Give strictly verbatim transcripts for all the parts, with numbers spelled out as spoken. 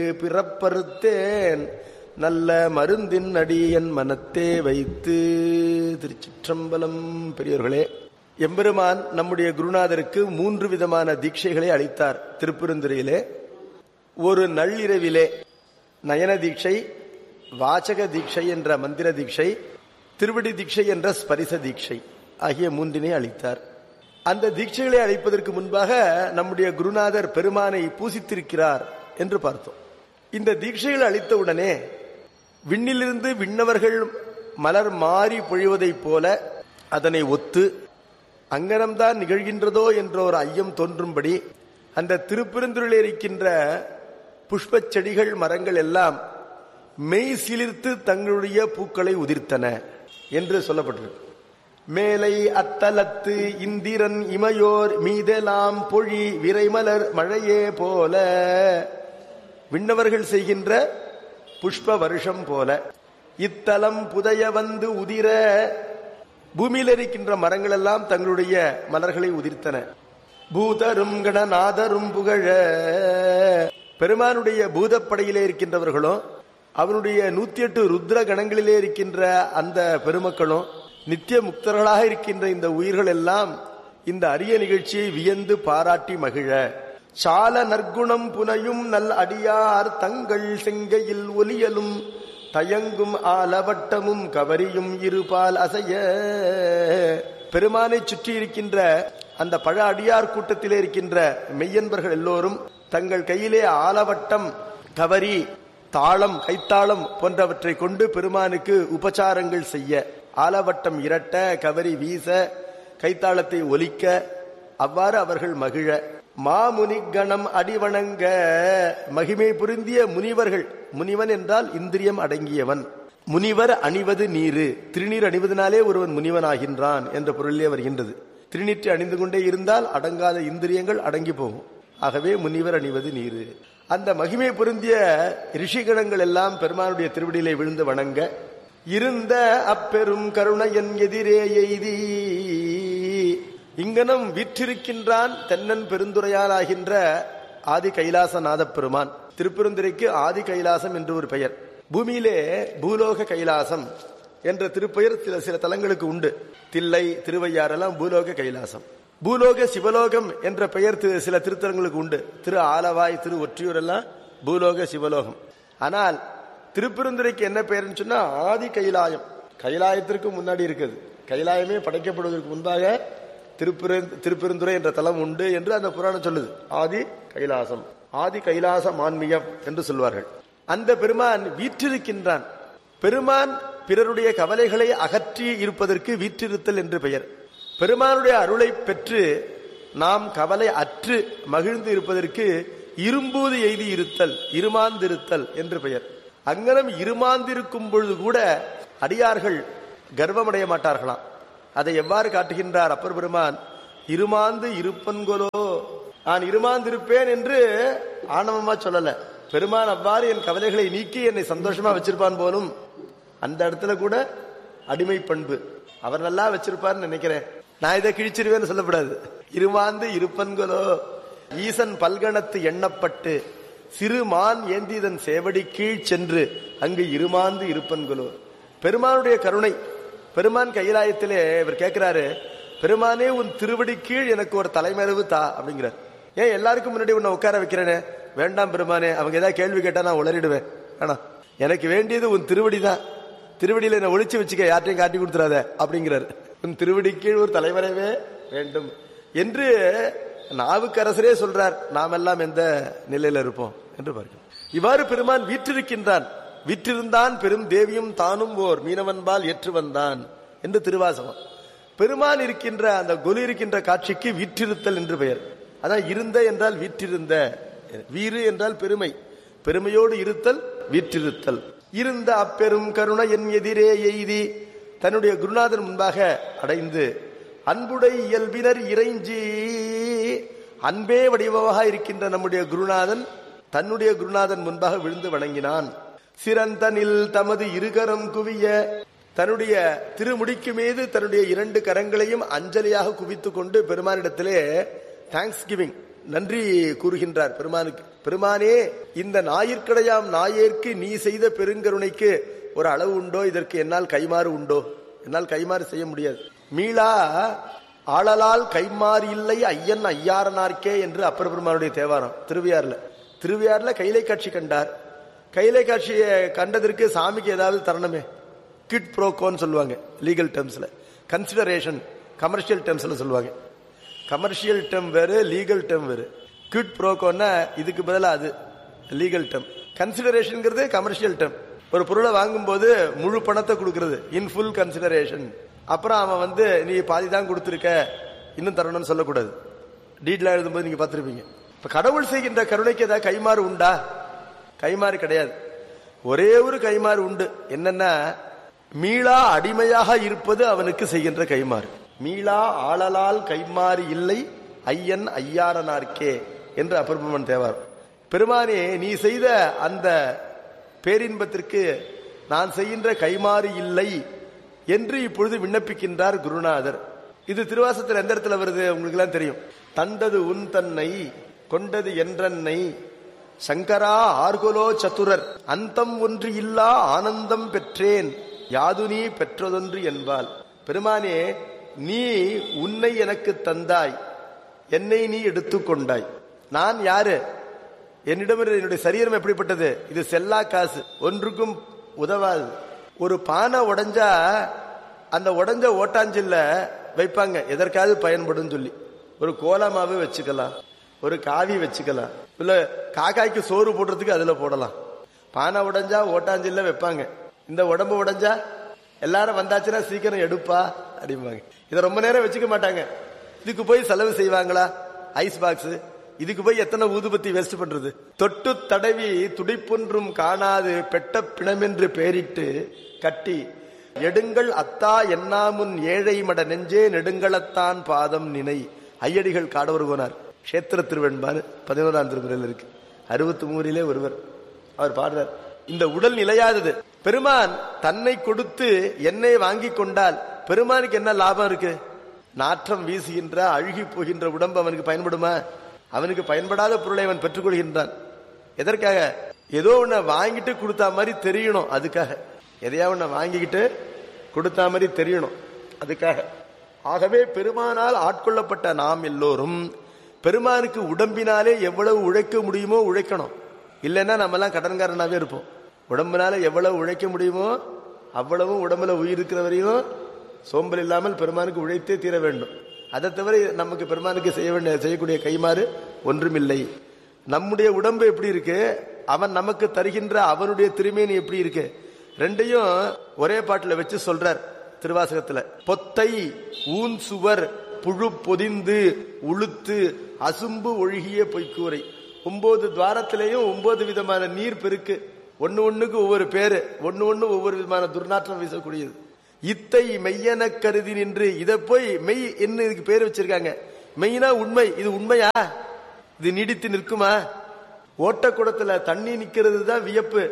பிறப்பறுத்தேன் நல்ல மருந்தின் அடியன் மனத்தே வைத்து. திருச்சிற்றம்பலம். பெரியோர்களே, எம்பெருமான் நம்முடைய குருநாதருக்கு மூன்று விதமான தீட்சைகளை அளித்தார் திருப்பெருந்துறையிலே. ஒரு நள்ளிரவிலே நயன தீட்சை, வாசக தீட்சை என்ற மந்திர தீட்சை, திருவடி தீட்சை என்ற ஸ்பரிச தீட்சை ஆகிய மூன்றினை அளித்தார். அந்த தீட்சைகளை அளிப்பதற்கு முன்பாக நம்முடைய குருநாதர் பெருமானை பூசித்திருக்கிறார் என்று பார்த்தோம். இந்த தீட்சைகள் அளித்தவுடனே விண்ணிலிருந்து விண்ணவர்கள் மலர் மாறி பொழிவதைப் போல அதனை ஒத்து அங்கனம்தான் நிகழ்கின்றதோ என்ற ஒரு ஐயம் தோன்றும்படி அந்த திருப்பெருந்துறையில் இருக்கின்ற புஷ்ப செடிகள் மரங்கள் எல்லாம் மெய் சிலிர்த்து தங்களுடைய பூக்களை உதிர்த்தன என்று சொல்லப்பட்டிருக்கு. மேலை அத்தலத்து இந்திரன் இமையோர் மீதெல்லாம் பொழி விரைமலர் மழையே போல, விண்ணவர்கள் செய்கின்ற புஷ்ப வருஷம் போல இத்தலம் புதைய வந்து உதிர, பூமியில் இருக்கின்ற மரங்கள் எல்லாம் தங்களுடைய மலர்களை உதிர்த்தன. பூதரும் கணநாதரும் புகழ, பெருமானுடைய பூதப்படையிலே இருக்கின்றவர்களும் அவனுடைய நூத்தி எட்டு ருத்ர கணங்களிலே இருக்கின்ற அந்த பெருமக்களும் நித்திய முக்தர்களாக இருக்கின்ற இந்த உயிர்கள் எல்லாம் இந்த அரிய நிகழ்ச்சியை வியந்து பாராட்டி மகிழ, சால நற்குணம் புனையும் நல் அடியார் தங்கள் செங்கையில் ஒலியலும் தயங்கும் ஆலவட்டமும் கவரியும் இருபால் அசைய, பெருமானை சுற்றி இருக்கின்ற அந்த பழ அடியார் கூட்டத்திலே இருக்கின்ற மெய்யன்பர்கள் எல்லோரும் தங்கள் கையிலே ஆலவட்டம், கவரி, தாளம், கைத்தாளம் போன்றவற்றை கொண்டு பெருமானுக்கு உபச்சாரங்கள் செய்ய, ஆலவட்டம் இரட்ட, கவரி வீச, கைத்தாளத்தை ஒலிக்க, அவ்வாறு அவர்கள் மகிழ, மாமுனி கணம் அடிவணங்க, மகிமை புரிந்திய முனிவர்கள், முனிவன் என்றால் இந்திரியம் அடங்கியவன், முனிவர் அணிவது நீரு, திருநீர் அணிவதனாலே ஒருவன் முனிவன் ஆகின்றான் என்ற பொருளிலே வருகின்றது. திருநீற்றை அணிந்து கொண்டே இருந்தால் அடங்காத இந்திரியங்கள் அடங்கி போகும். ஆகவே முனிவர் அணிவது நீரு. அந்த மகிமை பொருந்திய ரிஷிகணங்கள் எல்லாம் பெருமானுடைய திருவடியிலே விழுந்து வணங்க, இருந்த அப்பெரும் கருணையன் எதிரே எய்தி, இங்கனம் வீற்றிருக்கின்றான் தென்னன் பெருந்துரையால் ஆகின்ற ஆதி கைலாசநாத பெருமான். திருப்பெருந்துரைக்கு ஆதி கைலாசம் என்று ஒரு பெயர். பூமியிலே பூலோக கைலாசம் என்ற திருப்பெயர் சில சில தலங்களுக்கு உண்டு. தில்லை, திருவையாரெல்லாம் பூலோக கைலாசம். பூலோக சிவலோகம் என்ற பெயர் சில திருத்தலங்களுக்கு உண்டு. திரு ஆலவாய், திரு ஒற்றியூர் எல்லாம் பூலோக சிவலோகம். ஆனால் திருப்பெருந்துரைக்கு என்ன பெயர்னு சொன்னா ஆதி கைலாயம். கைலாயத்திற்கு முன்னாடி இருக்குது. கைலாயமே படைக்கப்படுவதற்கு முன்பாக திருப்பெரு திருப்பெருந்துரை என்ற தலம் உண்டு என்று அந்த புராணம் சொல்லுது. ஆதி கைலாசம், ஆதி கைலாச மான்மியம் என்று சொல்வார்கள். அந்த பெருமான் வீற்றிருக்கின்றான். பெருமான் பிறருடைய கவலைகளை அகற்றி இருப்பதற்கு வீற்றிருத்தல் என்று பெயர். பெருமானுடைய அருளை பெற்று நாம் கவலை அற்று மகிழ்ந்து இருப்பதற்கு இரும்பூது எய்தி இருத்தல், இருமாந்திருத்தல் என்று பெயர். அங்கனம் இருமாந்திருக்கும் பொழுது கூட அடியார்கள் கர்வமடைய மாட்டார்களாம். அதை எவ்வாறு காட்டுகின்றார் அப்பர் பெருமான்? இருமாந்து இருப்பன்கொலோ, நான் இருமாந்திருப்பேன் என்று ஆணவமா சொல்லல. பெருமான் அவ்வாறு என் கவலைகளை நீக்கி என்னை சந்தோஷமா வச்சிருப்பான் போலும். அந்த இடத்துல கூட அடிமை பண்பு அவர் நல்லா வச்சிருப்பார்னு நினைக்கிறேன். நான் இதை கிழிச்சிருவேன்னு சொல்லப்படாது. இருமாந்து இருப்பன்களோ, ஈசன் பல்கணத்து எண்ணப்பட்டு சிறுமான் ஏந்திதன் சேவடி கீழ் சென்று அங்கு இருமாந்து இருப்பன்களோ. பெருமானுடைய கருணை. பெருமான் கைலாயத்திலே இவர் கேட்கிறாரு, பெருமானே உன் திருவடி கீழ் எனக்கு ஒரு தலைமறைவு தா அப்படிங்கிறார். ஏன் எல்லாருக்கும் முன்னாடி உன்னை உட்கார வைக்கிறேனே? வேண்டாம் பெருமானே, அவங்க ஏதாவது கேள்வி கேட்டா நான் உளறிடுவேன். ஆனா எனக்கு வேண்டியது உன் திருவடி தான். திருவடியில என்ன ஒழிச்சு வச்சுக்க, யார்ட்டையும் காட்டி கொடுத்துறாத அப்படிங்கிறார். உன் திருவடி கீழ் ஒரு தலைவரவே வேண்டும் என்று நாவுக்கரசரே சொல்றார். நாம் எல்லாம் எந்த நிலையில இருப்போம் என்று பார்க்கிறோம். இவ்வாறு பெருமான் வீற்றிருக்கின்றான். வீற்றிருந்தான் பெரும் தேவியும் தானும் ஓர் மீனவன்பால் ஏற்று வந்தான் என்று திருவாசகம். பெருமான் இருக்கின்ற அந்த கொலு இருக்கின்ற காட்சிக்கு வீற்றிருத்தல் என்று பெயர். அதான் இருந்த என்றால் வீற்றிருந்த, வீறு என்றால் பெருமை, பெருமையோடு இருத்தல் வீற்றிருத்தல். இருந்த அப்பெரும் கருணை என் எதிரே எய்தி, தன்னுடைய குருநாதன் முன்பாக அடைந்து அன்புடை இயல்பினர் இறைஞ்சி, அன்பே வடிவமாக இருக்கின்ற நம்முடைய குருநாதன் தன்னுடைய குருநாதன் முன்பாக விழுந்து வணங்கினான். சிறந்தனில் தமது இருகரம் குவிய, தன்னுடைய திருமுடிக்கு மீது தன்னுடைய இரண்டு கரங்களையும் அஞ்சலியாக குவித்துக் கொண்டு பெருமானிடத்திலே தேங்க்ஸ் கிவிங், நன்றி கூறுகின்றார் பெருமானுக்கு. பெருமானே, இந்த ஞாயிற்கடையாம் நாயேற்கு நீ செய்த பெருங்கருணைக்கு ஒரு அளவு உண்டோ? இதற்கு என்னால் கைமாறு உண்டோ? என்னால் கைமாறு செய்ய முடியாது. மீளா ஆளலால் கைமாறு இல்லை ஐயன் ஐயாரனார்க்கே என்று அப்பர் பெருமானுடைய தேவாரம் திருவியார்ல. திருவியார்ல கைலை காட்சி கண்டார். கைலை காட்சியை கண்டதற்கு சாமிக்கு ஏதாவது தரணுமே. கிட் ப்ரோகோன்னு சொல்லுவாங்க லீகல் டேர்ம்ஸ்ல. கன்சிடரேஷன் கமர்ஷியல் டேர்ம்ஸ்ல சொல்லுவாங்க. கமர்ஷியல் டேர்ம் வேறு, லீகல் டேர்ம் வேறு. கிட் ப்ரோகோன்னா இதுக்கு பதிலாக அது legal term. Consideration commercial term. ஒரு பொருளை வாங்கும் போது முழு பணத்தை கொடுக்கிறது, இன் ஃபுல் கன்சிடரேஷன். அப்புறம் அவன் வந்து நீ பாதி தான் கொடுத்துருக்க, இன்னும் தரணும்னு சொல்லக்கூடாது. டீட்ல எழுதும்போது நீங்க பார்த்திருப்பீங்க. இப்ப கடவுள் செய்கின்ற கருணைக்கு ஏதாவது கைமாறு உண்டா? கைமாறு கிடையாது. ஒரே ஒரு கைமாறு உண்டு. என்னன்னா, மீளா அடிமையாக இருப்பது அவனுக்கு செய்கின்ற கைமாறு. மீளா ஆளலால் கைமாறு இல்லை ஐயன் ஐயாரனார்க்கே என்று அப்பர்பெருமான் தேவார். பெருமானே, நீ செய்த அந்த பேரின்பத்திற்கு நான் செய்கின்ற கைமாறு இல்லை என்று இப்பொழுது விண்ணப்பிக்கின்றார் குருநாதர். இது திருவாசத்தில் எந்த இடத்துல வருது உங்களுக்கு எல்லாம் தெரியும். தண்டது உன் தன்னை கொண்டது என்றன்னை சங்கரா ஆர்கொலோ சத்துரர் அந்தம் ஒன்று இல்லா ஆனந்தம் பெற்றேன் யாது நீ பெற்றதொன்று என்பால். பெருமானே, நீ உன்னை எனக்கு தந்தாய், என்னை நீ எடுத்துக்கொண்டாய். நான் யாரு? என்னிடம் என்னுடைய சரீரம் எப்படிப்பட்டது? இது செல்லா காசு, ஒன்றுக்கும் உதவாது. ஒரு பானை உடைஞ்சா அந்த உடைஞ்ச ஓட்டாஞ்சில்ல வைப்பாங்க, எதற்காவது பயன்படும் சொல்லி. ஒரு கோலமாவே வச்சுக்கலாம், ஒரு காவி வச்சுக்கலாம், இல்ல காக்காய்க்கு சோறு போடுறதுக்கு அதுல போடலாம். பானை உடைஞ்சா ஓட்டாஞ்சில்ல வைப்பாங்க. இந்த உடம்பு உடைஞ்சா எல்லாரும் வந்தாச்சுன்னா சீக்கிரம் எடுப்பா அப்படிம்பாங்க. இதை ரொம்ப நேரம் வச்சுக்க மாட்டாங்க. இதுக்கு போய் செலவு செய்வாங்களா? ஐஸ் பாக்ஸ், இதுக்கு போய் எத்தனை ஊதுபத்தி வேஸ்ட் பண்றது? தொட்டு தடவி துடிப்பொன்றும் காணாது பெட்ட பிணமென்று பெயரிட்டு கட்டி எடுங்கள் அத்தா என்னாமுன் ஏழை மட நெஞ்சே நெடுங்களத்தான் பாதம் நினை. ஐயடிகள் காடவர் போனார். கஷேத்திர திருவெண்பார் பதினோராம் திருமுறையில் இருக்கு. அறுபத்தி மூறிலே ஒருவர் அவர் பாடுறார். இந்த உடல் நிலையாதது. பெருமான் தன்னை கொடுத்து என்னை வாங்கி கொண்டால் பெருமானுக்கு என்ன லாபம் இருக்கு? நாற்றம் வீசுகின்ற அழுகி போகின்ற உடம்பு அவனுக்கு பயன்படுமா? அவனுக்கு பயன்படாத பொருளை அவன் பெற்றுக்கொள்கின்றான். எதற்காக? ஏதோ ஒன்ன வாங்கிட்டு கொடுத்தா மாதிரி தெரியணும். அதுக்காக எதையா ஒன்ன வாங்கிக்கிட்டு கொடுத்தா மாதிரி தெரியணும். அதுக்காக. ஆகவே பெருமானால் ஆட்கொள்ளப்பட்ட நாம் எல்லோரும் பெருமானுக்கு உடம்பினாலே எவ்வளவு உழைக்க முடியுமோ உழைக்கணும். இல்லைன்னா நம்ம எல்லாம் கடன்காரனாவே இருப்போம். உடம்பினால எவ்வளவு உழைக்க முடியுமோ அவ்வளவும் உடம்புல உயிர் இருக்கிற வரையும் சோம்பல் இல்லாமல் பெருமானுக்கு உழைத்தே தீர வேண்டும். அதை தவிர நமக்கு பெருமானுக்கு செய்ய வேண்டிய செய்யக்கூடிய கைமாறு ஒன்றுமில்லை. நம்முடைய உடம்பு எப்படி இருக்கு, அவன் நமக்கு தருகின்ற அவனுடைய திருமேனி எப்படி இருக்கு, ரெண்டையும் ஒரே பாட்டுல வச்சு சொல்றார் திருவாசகத்துல. பொத்தை ஊன் சுவர் புழு பொதிந்து உளுத்து அசும்பு ஒழுகிய பொய்க்கூரை. ஒன்பது துவாரத்திலேயும் ஒன்பது விதமான நீர் பெருக்கு. ஒன்னு ஒண்ணுக்கு ஒவ்வொரு பேரு, ஒன்னு ஒண்ணு ஒவ்வொரு விதமான துர்நாற்றம் வீசக்கூடியது. இத்தை மெய்யென கருதி நின்று, இதை போய் மெய் என்ன இதுக்கு பேர் வச்சிருக்காங்க. மெய்னா உண்மை. இது உண்மையா? இது நீடித்து நிற்குமா? ஓட்டக்குடத்துல தண்ணி நிக்கிறது தான் வியப்பு.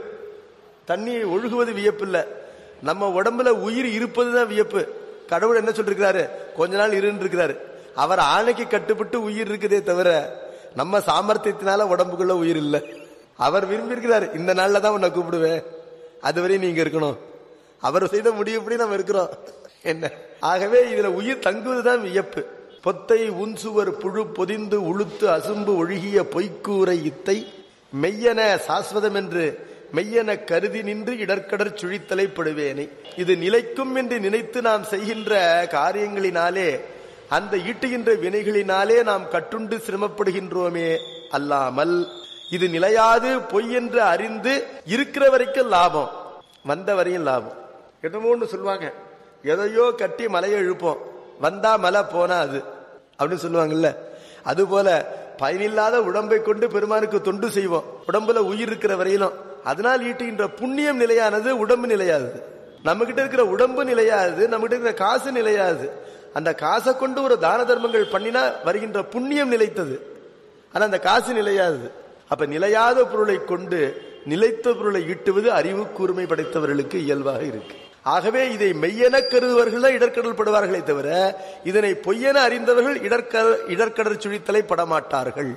தண்ணி ஒழுகுவது வியப்பு இல்ல. நம்ம உடம்புல உயிர் இருப்பது தான் வியப்பு. கடவுள் என்ன சொல்லிருக்கிறாரு? கொஞ்ச நாள் இருன்னு இருக்கிறாரு. அவர் ஆணைக்கு கட்டுப்பட்டு உயிர் இருக்குதே தவிர நம்ம சாமர்த்தியத்தினால உடம்புக்குள்ள உயிர் இல்ல. அவர் விரும்பி இருக்கிறார், இந்த நாள்ல தான் உன்னை கூப்பிடுவேன், அதுவரை நீங்க இருக்கணும். அவர் செய்த முடிவுப்படி நம்ம இருக்கிறோம். என்ன? ஆகவே இதுல உயிர் தங்குவதுதான் வியப்பு. பொத்தை உன்சுவர் புழு பொதிந்து உளுத்து அசும்பு ஒழுகிய பொய்க்கூரை இத்தை மெய்யென சாஸ்வதம் என்று மெய்யென கருதி நின்று இடர்கடற் சுழித்தலை படுவேனை. இது நிலைக்கும் என்று நினைத்து நாம் செய்கின்ற காரியங்களினாலே, அந்த ஈட்டுகின்ற வினைகளினாலே நாம் கட்டுண்டு சிரமப்படுகின்றோமே அல்லாமல், இது நிலையாது பொய் என்று அறிந்து இருக்கிற வரைக்கும் லாபம், வந்த வரையும் லாபம். என்னமோன்னு சொல்லுவாங்க, எதையோ கட்டி மலையை எழுப்போம், வந்தா மலை போனா அது அப்படின்னு சொல்லுவாங்கல்ல. அதுபோல பயனில்லாத உடம்பை கொண்டு பெருமானுக்கு தொண்டு செய்வோம், உடம்புல உயிர் இருக்கிற வரையிலும். அதனால் ஈட்டுகின்ற புண்ணியம் நிலையானது, உடம்பு நிலையாதது. நம்ம கிட்ட இருக்கிற உடம்பு நிலையாது, நம்ம கிட்ட இருக்கிற காசு நிலையாது. அந்த காசை கொண்டு ஒரு தான தர்மங்கள் பண்ணினா வருகின்ற புண்ணியம் நிலைத்தது, ஆனா அந்த காசு நிலையாது. அப்ப நிலையாத பொருளை கொண்டு நிலைத்த பொருளை ஈட்டுவது அறிவு கூர்மை படைத்தவர்களுக்கு இயல்பாக இருக்கு. ஆகவே இதை மெய்யென கருதுவர்கள் தான் இடர்கடல் படுவார்களே தவிர இதனை பொய்யென அறிந்தவர்கள் இடர்க இடர்கடற் சுழித்தலை படமாட்டார்கள்.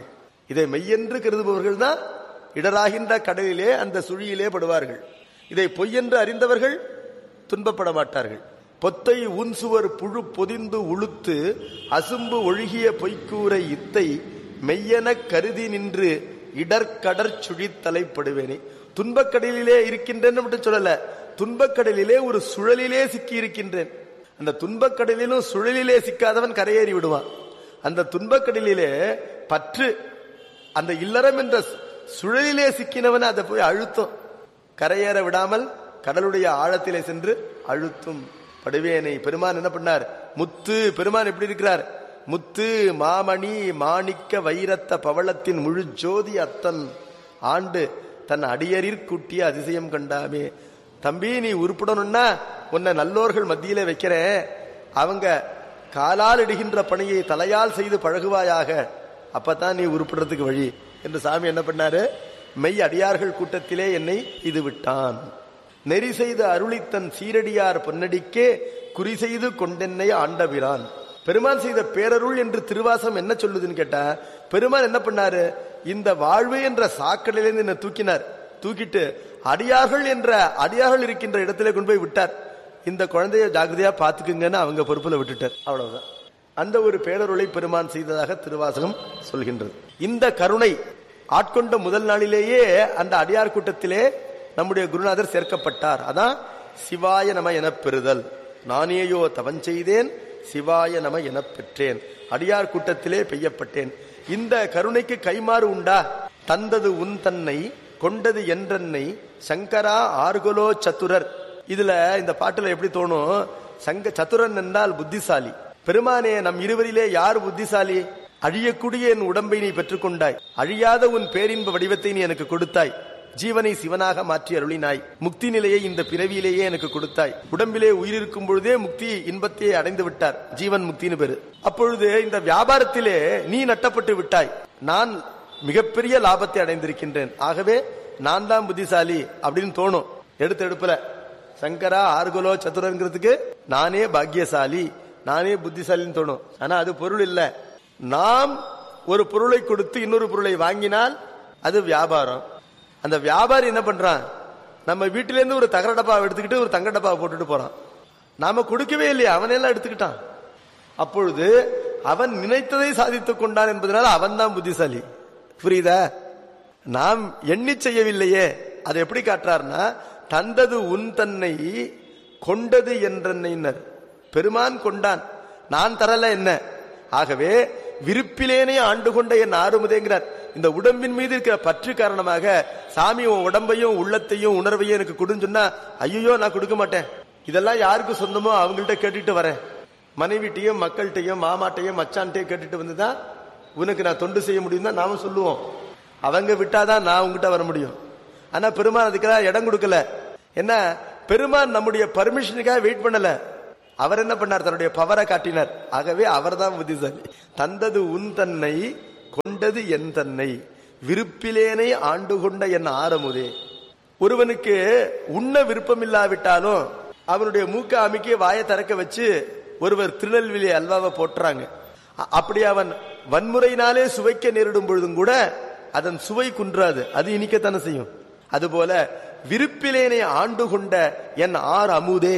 இதை மெய்யென்று கருதுபவர்கள் தான் இடராகின்ற கடலிலே அந்த சுழியிலே படுவார்கள். இதை பொய்யென்று அறிந்தவர்கள் துன்பப்பட மாட்டார்கள். பொத்தை ஊன்சுவர் புழு பொதிந்து உளுத்து அசும்பு ஒழுகிய பொய்க்கூரை இத்தை மெய்யென கருதி நின்று இடர்கடற் சுழித்தலைப்படுவேனே. துன்பக்கடலிலே இருக்கின்றேன்னு மட்டும் சொல்லல, துன்பக்கடலிலே ஒரு சுழலிலே சிக்கி இருக்கின்றேன். அந்த துன்பக்கடலிலும் சுழலிலே சிக்காதவன் கரையேறி விடுவான். அந்த துன்பக்கடலிலே பற்று அந்த இல்லறம் என்ற சுழலிலே சிக்கினவன் அதை போய் அழுத்தும், கரையேற விடாமல் கடலுடைய ஆழத்திலே சென்று அழுத்தும். படுவேனை. பெருமான் என்ன பண்ணார்? முத்து. பெருமான் எப்படி இருக்கிறார்? முத்து மாமணி மாணிக்க வைரத்த பவளத்தின் முழு ஜோதி அத்தன் ஆண்டு தன் அடியரிற் கூட்டிய அதிசயம் கண்டாமே. தம்பி, நீ உருப்படணும்னா உன்னை நல்லோர்கள் மத்தியிலே வைக்கிறேன், அவங்க காலால் இடுகின்ற பணியை தலையால் செய்து பழகுவாயாக, அப்பதான் நீ உருப்படுறதுக்கு வழி என்று சாமி என்ன பண்ணாரு? மெய் அடியார்கள் கூட்டத்திலே என்னை இது விட்டான். நெறி செய்து அருளித்தன் சீரடியார் பொன்னடிக்கே குறி செய்து கொண்டென்னை ஆண்டபிரான். பெருமான் செய்த பேரருள் என்று திருவாசம் என்ன சொல்லுதுன்னு கேட்டா, பெருமான் என்ன பண்ணாரு? இந்த வாழ்வு என்ற சாக்கடையிலிருந்து என்ன தூக்கினார். தூக்கிட்டு அடியார்கள் என்ற அடியார்கள் இருக்கின்ற இடத்திலே கொண்டு போய் விட்டார். இந்த குழந்தைய ஜாகிரதையா பாத்துக்குங்கன்னு அவங்க பொறுப்புல விட்டுட்டார். அவ்வளவுதான். அந்த ஒரு பேரருளை பெருமான் செய்ததாக திருவாசகம் சொல்கின்றது. இந்த கருணை ஆட்கொண்ட முதல் நாளிலேயே அந்த அடியார் கூட்டத்திலே நம்முடைய குருநாதர் சேர்க்கப்பட்டார். அதான் சிவாய நம எனப் பெறுதல். நானேயோ தவன் செய்தேன் சிவாய நம எனப் பெற்றேன், அடியார் கூட்டத்திலே பெய்யப்பட்டேன். இந்த கருணைக்கு கைமாறு உண்டா? தந்தது உன் தன்னை கொண்டது என்றன்னை சங்கரா ஆர்கொலோ சத்துரர். இதுல இந்த பாட்டுல எப்படி தோணும்? சங்க சத்துரன் என்றால் புத்திசாலி. பெருமானே, நம் இருவரிலே யார் புத்திசாலி? அழியக்கூடிய என் உடம்பை நீ பெற்றுக்கொண்டாய், அழியாத உன் பேரின்ப வடிவத்தை நீ எனக்கு கொடுத்தாய், ஜீவனை சிவனாக மாற்றி அருளினாய், முக்தி நிலையை இந்த பிறவியிலேயே எனக்கு கொடுத்தாய். உடம்பிலே உயிரிருக்கும் பொழுதே முக்தி இன்பத்தையே அடைந்து விட்டார், ஜீவன் முக்தின்னு பேரு. அப்பொழுது இந்த வியாபாரத்திலே நீ நட்டப்பட்டு விட்டாய், நான் மிகப்பெரிய லாபத்தை அடைந்திருக்கின்றேன், ஆகவே நான் தான் புத்திசாலி அப்படின்னு தோணும். எடுத்த எடுப்புல சங்கரா ஆர்கொலோ சத்துரங்கிறதுக்கு நானே பாக்கியசாலி, நானே புத்திசாலின்னு தோணும். ஆனா அது பொருள் இல்ல. நாம் ஒரு பொருளை கொடுத்து இன்னொரு பொருளை வாங்கினால் அது வியாபாரம். அந்த வியாபாரி என்ன பண்றான்? நம்ம வீட்டிலேருந்து ஒரு தகர டப்பாவை எடுத்துக்கிட்டு ஒரு தங்க டப்பாவை போட்டுட்டு போறான். நாம கொடுக்கவே இல்லையா, அவனெல்லாம் எடுத்துக்கிட்டான். அப்பொழுது அவன் நினைத்ததை சாதித்துக் கொண்டான் என்பதனால அவன் தான் புத்திசாலி. புரியுதா? நாம் எண்ணி செய்யவில்லையே. அதை எப்படி காட்டுறார்னா, தந்தது உன் தன்னை கொண்டது என்றன்னைனர். பெருமான் கொண்டான், நான் தரல என்ன. ஆகவே விருப்பிலேனே ஆண்டு கொண்ட என் ஆறுமுதேங்கிறார். இந்த உடம்பின் மீது இருக்கிற பற்று காரணமாக சாமி உன் உடம்பையும் உள்ளத்தையும் உணர்வையும் எனக்கு கொடுன்னு சொன்னா, ஐயோ நான் கொடுக்க மாட்டேன், இதெல்லாம் யாருக்கு சொந்தமோ அவங்கள்ட்ட கேட்டுட்டு வரேன். மனைவிட்டையும் மக்கள்கிட்டையும் மாமாட்டையும் மச்சான்ட்டையும் கேட்டுட்டு வந்துதான் உனக்கு நான் தொண்டு செய்ய முடியும் தான் நாம சொல்லுவோம். அவங்க விட்டாதான் நான் உங்ககிட்ட வர முடியும். ஆனா பெருமான் அதுக்கெல்லாம் இடம் கொடுக்கல. என்ன, பெருமான் நம்முடைய பர்மிஷனுக்காக வெயிட் பண்ணல. அவர் என்ன பண்ணார்? தன்னுடைய பவரை காட்டினார். ஆகவே அவர் தான் புத்திசாலி. தந்தது உன் தன்னை கொண்டது என் தன்னை விருப்பிலேனை ஆண்டு கொண்ட என் ஆரமுதே. ஒருவனுக்கு உண்ண விருப்பம் இல்லாவிட்டாலும் அவனுடைய மூக்க அமைக்க வாயை திறக்க வச்சு ஒருவர் திருநெல்வேலி அல்வாவை போட்டுறாங்க. அப்படி அவன் வன்முறையினாலே சுவைக்க நேரிடும் பொழுதும் கூட அதன் சுவை குன்றாது, அது இனிக்கத்தானே செய்யும். அதுபோல விருப்பிலேனை ஆண்டு கொண்ட N R Amudhe,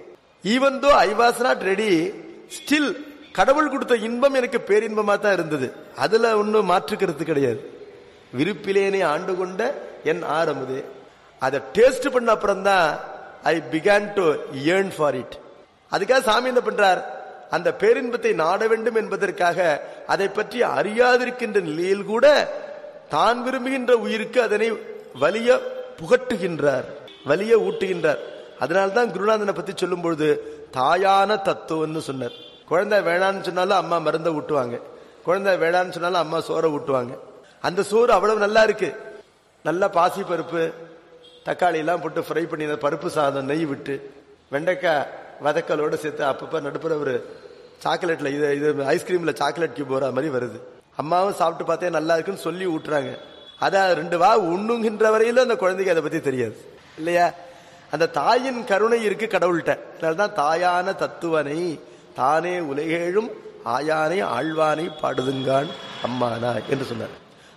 even though I was not ready, still கடவுள் கொடுத்த இன்பம் எனக்கு பேரின்பமா தான் இருந்தது. அதுல ஒன்னும் மாற்றுக்கிறது கிடையாது. விருப்பிலேனே ஆண்டு கொண்ட என் ஆர் அமுதே. அதை டேஸ்ட் பண்ண அப்புறம் தான் ஐ began to yearn for it. அதுக்காக சாமி என்ன பண்றார்? அந்த பேரின்பத்தை நாட வேண்டும் என்பதற்காக அதை பற்றி அறியாதிருக்கின்ற நிலையில் கூட தான் விரும்புகின்ற உயிருக்கு அதனை வலிய புகட்டுகின்றார், வலிய ஊட்டுகின்றார். அதனால்தான் குருநாதனை பத்தி சொல்லும் பொழுது தாயான தத்துவம்னு சொன்னார். குழந்தை வேணான்னு சொன்னாலும் அம்மா மருந்தை ஊட்டுவாங்க, குழந்தை வேணான்னு சொன்னாலும் அம்மா சோறை ஊட்டுவாங்க. அந்த சோறு அவ்வளவு நல்லா இருக்கு. நல்லா பாசி பருப்பு தக்காளி எல்லாம் போட்டு ஃப்ரை பண்ணி பருப்பு சாதம் நெய் விட்டு வெண்டைக்காய் வதக்கலோட சேர்த்து அப்பப்ப நடுப்புற ஒரு சாக்லேட்ல இது இது ஐஸ்கிரீம்ல சாக்லேட் கியூப் வர மாதிரி வருது. அம்மாவும் சாப்பிட்டு பார்த்தே நல்லா இருக்குன்னு சொல்லி ஊட்டுறாங்க. அதான் ரெண்டு வா உண்ணுகின்ற வரையில அந்த குழந்தைக்கு அதை பத்தி தெரியாது இல்லையா? அந்த தாயின் கருணை இருக்கு கடவுள்கிட்ட. அதனால்தான் தாயான தத்துவனை தானே உலகேழும் ஆயானை ஆழ்வானை பாடுதுங்கான் அம்மானா என்று சொன்னார்.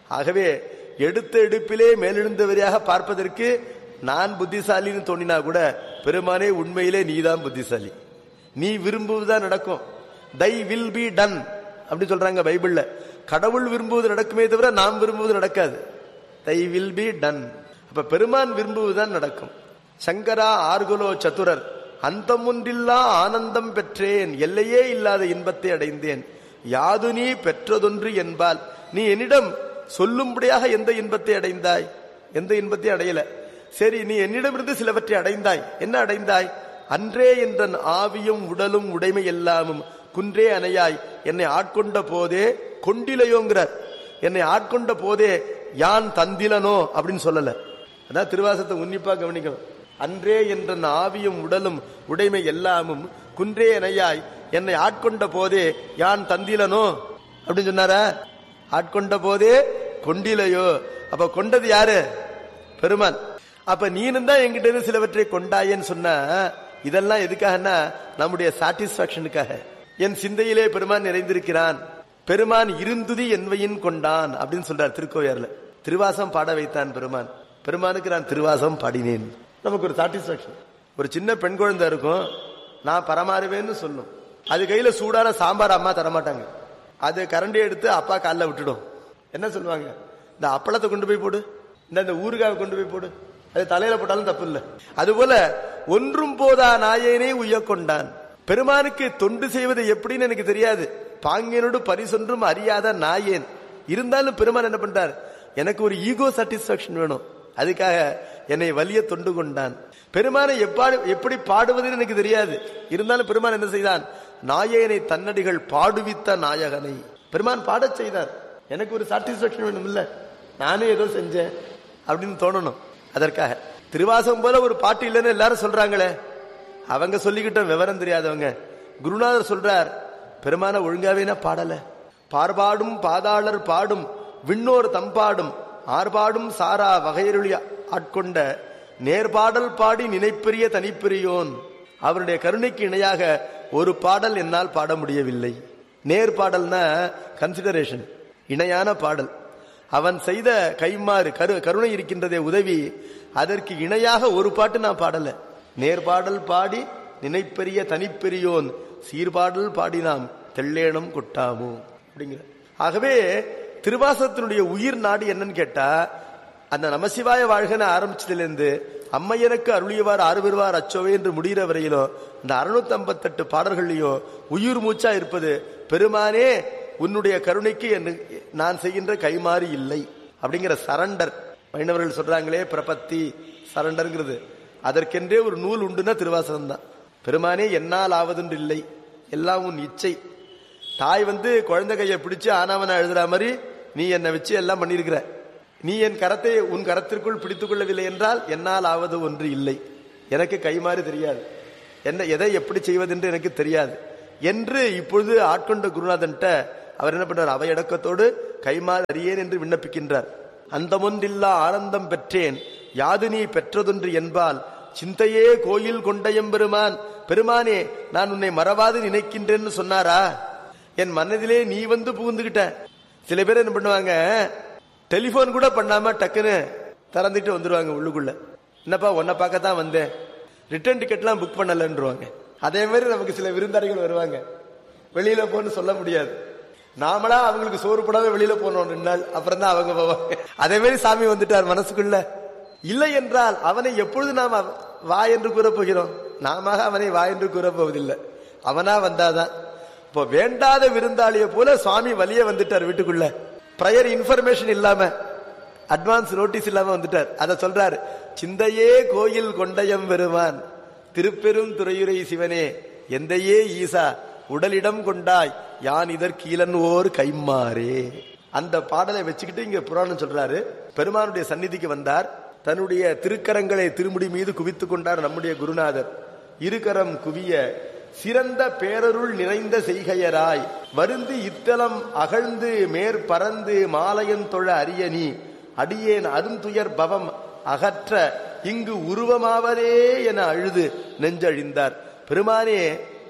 ஆகவே எடுத்த எடுப்பிலே மேலெழுந்தவரையாக பார்ப்பதற்கு நான் புத்திசாலின்னு தோணினா கூட பெருமானே உண்மையிலே நீதான் புத்திசாலி. நீ விரும்புவதுதான் நடக்கும். தை வில் பி டன் அப்படி சொல்றாங்க பைபிள்ல. கடவுள் விரும்புவது நடக்குமே தவிர நாம் விரும்புவது நடக்காது. தை வில் பி டன். அப்ப பெருமான் விரும்புவதுதான் நடக்கும். சங்கரா ஆர்குலோ சதுரர் அந்தமொன்றில்லா ஆனந்தம் பெற்றேன், எல்லையே இல்லாத இன்பத்தை அடைந்தேன். யாது நீ பெற்றதொன்று என்பால், நீ என்னிடம் சொல்லும்படியாக எந்த இன்பத்தை அடைந்தாய்? எந்த இன்பத்தை அடையல. சரி, நீ என்னிடமிருந்து சிலவற்றை அடைந்தாய். என்ன அடைந்தாய்? அன்றே என்ற ஆவியும் உடலும் உடைமை எல்லாமும் குன்றே அணையாய் என்னை ஆட்கொண்ட போதே கொண்டிலையோங்கிறார். என்னை ஆட்கொண்ட போதே யான் தந்திலனோ அப்படின்னு சொல்லல. அதான் திருவாசத்தை உன்னிப்பா கவனிக்கணும். அன்றே என்ற ஆவியும் உடலும் உடைமை எல்லாமும் குன்றே அணையாய் என்னை ஆட்கொண்ட போதே யான் தந்திலனோ அப்படின்னு சொன்னாரா? ஆட்கொண்ட போதே கொண்டிலையோ. அப்ப கொண்டது யாரு? பெருமான். அப்ப நீனும் தான் என்கிட்ட இருந்து சிலவற்றை கொண்டாயேன்னு சொன்ன. இதெல்லாம் எதுக்காகனா நம்முடைய சாட்டிஸ்பாக்சனுக்காக. என் சிந்தையிலே பெருமான் நிறைந்திருக்கிறான், பெருமான் இருந்துதி என்பையின் கொண்டான் அப்படின்னு சொல்றார் திருக்கோயாறுல. திருவாசம் பாட வைத்தான் பெருமான். பெருமானுக்கு நான் திருவாசம் பாடினேன். நமக்கு ஒரு சாட்டிஸ்பாக்சன். ஒரு சின்ன பெண் குழந்தை இருக்கும், நான் பரமாறுவேன்னு சொல்லும். அது கையில சூடான சாம்பார் அம்மா தரமாட்டாங்க. அது கரண்டி எடுத்து அப்பா காலில் விட்டுடும். என்ன சொல்லுவாங்க? இந்த அப்பளத்தை கொண்டு போய் போடு, இந்த ஊறுகாவை கொண்டு போய் போடு. அது தலையில போட்டாலும் தப்பு இல்லை. அதுபோல ஒன்றும் போதா நாயேனே உய்ய கொண்டான். பெருமானுக்கு தொண்டு செய்வது எப்படின்னு எனக்கு தெரியாது, பாங்கியனோடு பரிசொன்றும் அறியாத நாயேன். இருந்தாலும் பெருமான் என்ன பண்றார்? எனக்கு ஒரு ஈகோ சாட்டிஸ்பாக்சன் வேணும், அதுக்காக என்னை வலிய தொண்டு கொண்டான். பெருமானை எப்படி பாடுவதுன்னு எனக்கு தெரியாது, இருந்தாலும் பெருமான் என்ன செய்தான்? நாயேனை தன்னடிகள் பாடுவித்த நாயகனை பெருமான் பாடச் செய்தார். எனக்கு ஒரு சாட்டிஸ்பாக்சன் வேணும் இல்ல, நானே ஏதோ செஞ்சேன் அப்படின்னு தோணணும். அதற்காக திருவாசகம் போல ஒரு பாட்டு இல்லைன்னு எல்லாரும் சொல்றாங்களே, அவங்க சொல்லிக்கிட்ட விவரம் தெரியாதவங்க. குருநாதர் சொல்றார், பெருமான ஒழுங்காவேனா பாடல. பார்பாடும் பாதாளர் பாடும் விண்ணோர் தம்பாடும் ஆர்பாடும் சாரா வகையருளி ஆட்கொண்ட நேர்பாடல் பாடி நினைப்பெரிய தனிப்பெரியோன். அவருடைய கருணைக்கு இணையாக ஒரு பாடல் என்னால் பாட முடியவில்லை. நேர்பாடல்னா கன்சிடரேஷன், இணையான பாடல். அவன் செய்த கைமாறு கரு கருணை இருக்கின்றதே உதவி, அதற்கு இணையாக ஒரு பாட்டு நான் பாடல. நேர்பாடல் பாடி நினைப்பெரிய தனிப்பெரியோன் சீர்பாடல் பாடி நாம் தெள்ளேனம் கொட்டாமோ அப்படிங்கிற. ஆகவே திருவாசகத்தினுடைய உயிர் நாடு என்னன்னு கேட்டா, அந்த நமசிவாய வாழ்கன ஆரம்பிச்சதுல இருந்து அம்மையனுக்கு அருளியவார் ஆறுவருவார் அச்சோவே என்று முடிகிற வரையிலோ இந்த அறுநூத்தி ஐம்பத்தி எட்டு பாடல்கள்லயோ உயிர் மூச்சா இருப்பது பெருமானே உன்னுடைய கருணைக்கு நான் செய்கின்ற கைமாறு இல்லை அப்படிங்கிற சரண்டர். வைணவர்கள் சொல்றாங்களே பிரபத்தி சரண்டர்ங்கிறது, அதற்கென்றே ஒரு நூல் உண்டுன்னா திருவாசகம் தான். பெருமானே என்னால் ஆவதென்று இல்லை, எல்லாம் உன் இச்சை. தாய் வந்து குழந்தை கையை பிடிச்சு ஆனாவன எழுதுற மாதிரி நீ என்னை வச்சு எல்லாம் பண்ணிருக்கிற. நீ என் கரத்தை உன் கரத்திற்குள் பிடித்துக் கொள்ளவில்லை என்றால் என்னால் ஆவது ஒன்று இல்லை, எனக்கு கைமாறு தெரியாது, என்ன எதை எப்படி செய்வதென்று எனக்கு தெரியாது என்று இப்பொழுது ஆட்கொண்ட குருநாதன்ட்ட அவர் என்ன பண்றார்? அவையடக்கத்தோடு கைமாறு அறியேன் என்று விண்ணப்பிக்கின்றார். அந்தமொன்றில்லா ஆனந்தம் பெற்றேன், யாது நீ பெற்றதொன்று என்பால் சிந்தையே கோயில் கொண்டயம் பெருமான். பெருமானே நான் உன்னை மறவாது நினைக்கின்றேன்னு சொன்னாரா? என் மனதிலே நீ வந்து புகுந்துகிட்ட. சில பேர் என்ன பண்ணுவாங்க, டெலிபோன் கூட பண்ணாம டக்குன்னு திறந்துட்டு வந்துருவாங்க உள்ளுக்குள்ள. என்னப்பா உன்னை பார்க்கத்தான் வந்தேன், ரிட்டர்ன் டிக்கெட்லாம் புக் பண்ணலன்றுவாங்க. அதே மாதிரி நமக்கு சில விருந்தாளிகள் வருவாங்க, வெளியில போன்னு சொல்ல முடியாது. நாமளா அவங்களுக்கு சோறு போடாம வெளியில போனோம் ரெண்டு நாள், அப்புறம் தான் அவங்க போவாங்க. அதே மாதிரி சாமி வந்துட்டார் மனசுக்குள்ள. இல்லை என்றால் அவனை எப்பொழுது நாம் வா என்று கூற போகிறோம்? நாம அவனை வா என்று கூற போவதில்லை, அவனா வந்தாதான். இப்போ வேண்டாத விருந்தாளிய போல சுவாமி வலிய வந்துட்டார் வீட்டுக்குள்ள. பிரயர் இன்ஃபர்மேஷன் இல்லாம, அட்வான்ஸ் நோட்டீஸ் இல்லாம வந்துட்டார். அத சொல்றாரு, சிந்தையே கோயில் கொண்டயம் பெருமான் திருப்பெரும் துறையுரை சிவனே எந்தையே ஈசா உடலிடம் கொண்டாய் யான் இதற்கு ஈலன் ஓர் கைமாறே. அந்த பாடலை வச்சுக்கிட்டு இங்க புராணம் சொல்றாரு. பெருமானுடைய சந்நிதிக்கு வந்தார், தன்னுடைய திருக்கரங்களை திருமுடி மீது குவித்துக் கொண்டார் நம்முடைய குருநாதர். இருகரம் குவிய சிறந்த பேரருள் நிறைந்த செய்கையராய் வருந்து இத்தலம் அகழ்ந்து மேற்பறந்து மாலையன் தொழ அரியணி அடியேன் அருந்துயர் பவம் அகற்ற இங்கு உருவமாவதே என அழுது நெஞ்சழிந்தார். பெருமானே,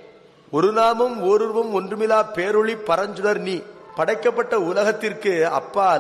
ஒரு நாமும் ஓருருவம் ஒன்றுமிலா பேரொளி பரஞ்சுடர் நீ. படைக்கப்பட்ட உலகத்திற்கு அப்பால்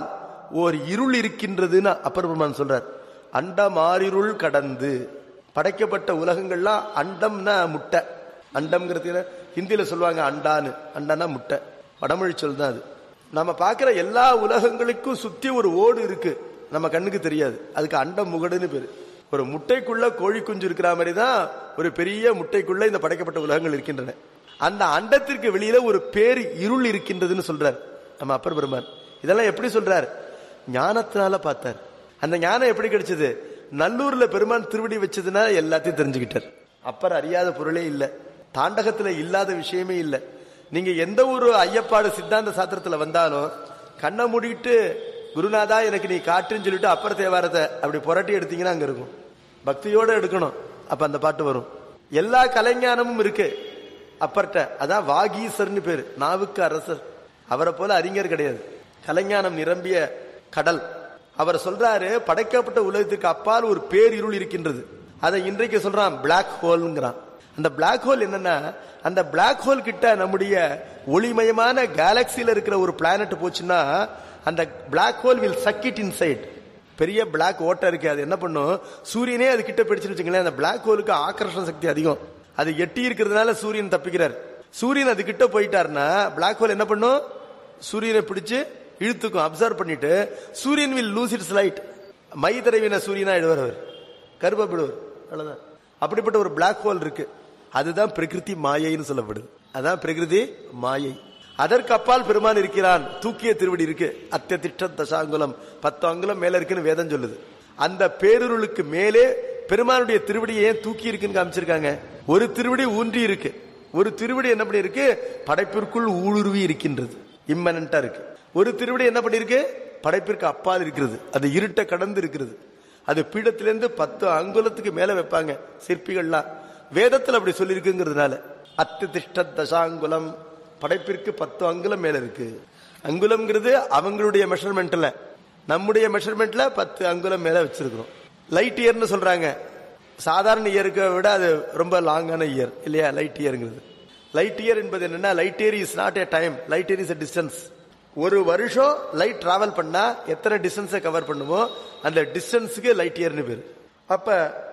ஓர் இருள் இருக்கின்றதுன்னு அப்பர் பெருமான் சொல்றார். அண்டமாரிருள் கடந்து படைக்கப்பட்ட உலகங்கள்லாம் அண்டம்னா முட்டை. அண்டம்ங்கிறது ஹிந்தியில சொல்லுவாங்க அண்டான்னு. அண்டானா முட்டை, வடமொழி சொல் தான் அது. நம்ம பார்க்கிற எல்லா உலகங்களுக்கும் சுத்தி ஒரு ஓடு இருக்கு, நம்ம கண்ணுக்கு தெரியாது. அதுக்கு அண்டம் முகடுன்னு பேரு. ஒரு முட்டைக்குள்ள கோழி குஞ்சு இருக்கிற மாதிரி தான் ஒரு பெரிய முட்டைக்குள்ள இந்த படைக்கப்பட்ட உலகங்கள் இருக்கின்றன. அந்த அண்டத்திற்கு வெளியில ஒரு பேர் இருள் இருக்கின்றதுன்னு சொல்றார் நம்ம அப்பர் பெருமான். இதெல்லாம் எப்படி சொல்றார்? ஞானத்தினால பார்த்தார். அந்த ஞானம் எப்படி கிடைச்சது? நல்லூர்ல பெருமான் திருவடி வச்சதுன்னா எல்லாத்தையும் தெரிஞ்சுக்கிட்டார். அப்பர் அறியாத பொருளே இல்லை, தாண்டகத்துல இல்லாத விஷயமே இல்லை. நீங்க எந்த ஒரு ஐயப்பாடு சித்தாந்த சாத்திரத்துல வந்தாலும் கண்ணை மூடிட்டு குருநாதா எனக்கு நீ காட்டுன்னு சொல்லிட்டு அப்பர் தேவாரத்தை அப்படி புரட்டி எடுத்தீங்கன்னா அங்க இருக்கும். பக்தியோட எடுக்கணும், அப்ப அந்த பாட்டு வரும். எல்லா கலைஞானமும் இருக்கு அப்பர்ட்ட. அதான் வாகீசர்னு பேரு, நாவுக்கு அரசர். அவரை போல அறிஞர் கிடையாது, கலைஞானம் நிரம்பிய கடல். அவர் சொல்றாரு படைக்கப்பட்ட உலகத்துக்கு அப்பால் ஒரு பேரிருள் இருக்கின்றது. அதை இன்றைக்கு சொல்றான் பிளாக் ஹோல்ங்கிறான். அந்த பிளாக் ஹோல் என்னன்னா, அந்த பிளாக் ஹோல் கிட்ட நம்முடைய ஒளிமயமான கேலக்சியில இருக்கிற ஒரு பிளானட் போச்சுன்னா அந்த black hole will chuck it inside. பெரிய பிளாக் ஓட்டை இருக்கு, அது என்ன பண்ணும், சூரியனே அது கிட்ட பிடிச்சுன்னு வச்சுங்களேன். அந்த பிளாக் ஹோலுக்கு ஆக்கர்ஷண சக்தி அதிகம், அது எட்டி இருக்கிறதுனால சூரியன் தப்பிக்கிறார். சூரியன் அது கிட்ட போயிட்டாருன்னா பிளாக் ஹோல் என்ன பண்ணும், சூரியனை பிடிச்சு இழுத்துக்கும், அப்சர்வ் பண்ணிட்டு சூரியன் will lose it's light. My தடவின சூரியனா ஆயிடுவார், அவர் கருப்பப்படுவார், அவ்வளவுதான். அப்படிப்பட்ட ஒரு பிளாக் ஹோல் இருக்கு. அதுதான் பிரகிருதி மாயைன்னு சொல்லப்படுது. அதான் பிரகிருதி மாயை. அதற்கு அப்பால் பெருமான் இருக்கிறான். தூக்கிய திருவடி இருக்கு, அத்தியதிஷ்ட தசாங்குலம், பத்து அங்குலம் மேல இருக்குன்னு வேதம் சொல்லுது. அந்த பேருருளுக்கு மேலே பெருமானுடைய திருவடியை ஏன் தூக்கி இருக்குன்னு காமிச்சிருக்காங்க. ஒரு திருவடி ஊன்றி இருக்கு, ஒரு திருவடி என்ன பண்ணி இருக்கு, படைப்பிற்குள் ஊடுருவி இருக்கின்றது, இம்மனண்டா இருக்கு. ஒரு திருவடி என்ன பண்ணிருக்கு, படைப்பிற்கு அப்பால் இருக்கிறது, அது இருட்ட கடந்து இருக்கிறது. அது பீடத்திலிருந்து பத்து அங்குலத்துக்கு மேல வைப்பாங்க சிற்பிகள்லாம். வேதத்தில் அப்படி சொல்லி இருக்குங்கிறதுனால அத்தியதிஷ்ட தசாங்குலம், படைப்பிற்கு பத்து அங்குலம் மேல இருக்கு. அங்குலம்ங்கிறது அவங்களுடைய மெஷர்மெண்ட்ல, நம்முடைய மெஷர்மெண்ட்ல பத்து அங்குலம் மேல வச்சிருக்கிறோம். லைட் இயர்னு சொல்றாங்க. சாதாரண இயருக்கு விட அது ரொம்ப லாங்கான இயர் இல்லையா லைட் இயர்ங்கிறது. லைட் இயர் என்பது என்னன்னா, light year is not a time, light year is a distance. ஒரு வருஷம் லைட் டிராவல் பண்ணா எத்தனை டிஸ்டன்ஸை கவர் பண்ணுமோ அந்த டிஸ்டன்ஸுக்கு லைட் இயர்னு பேரு. அப்ப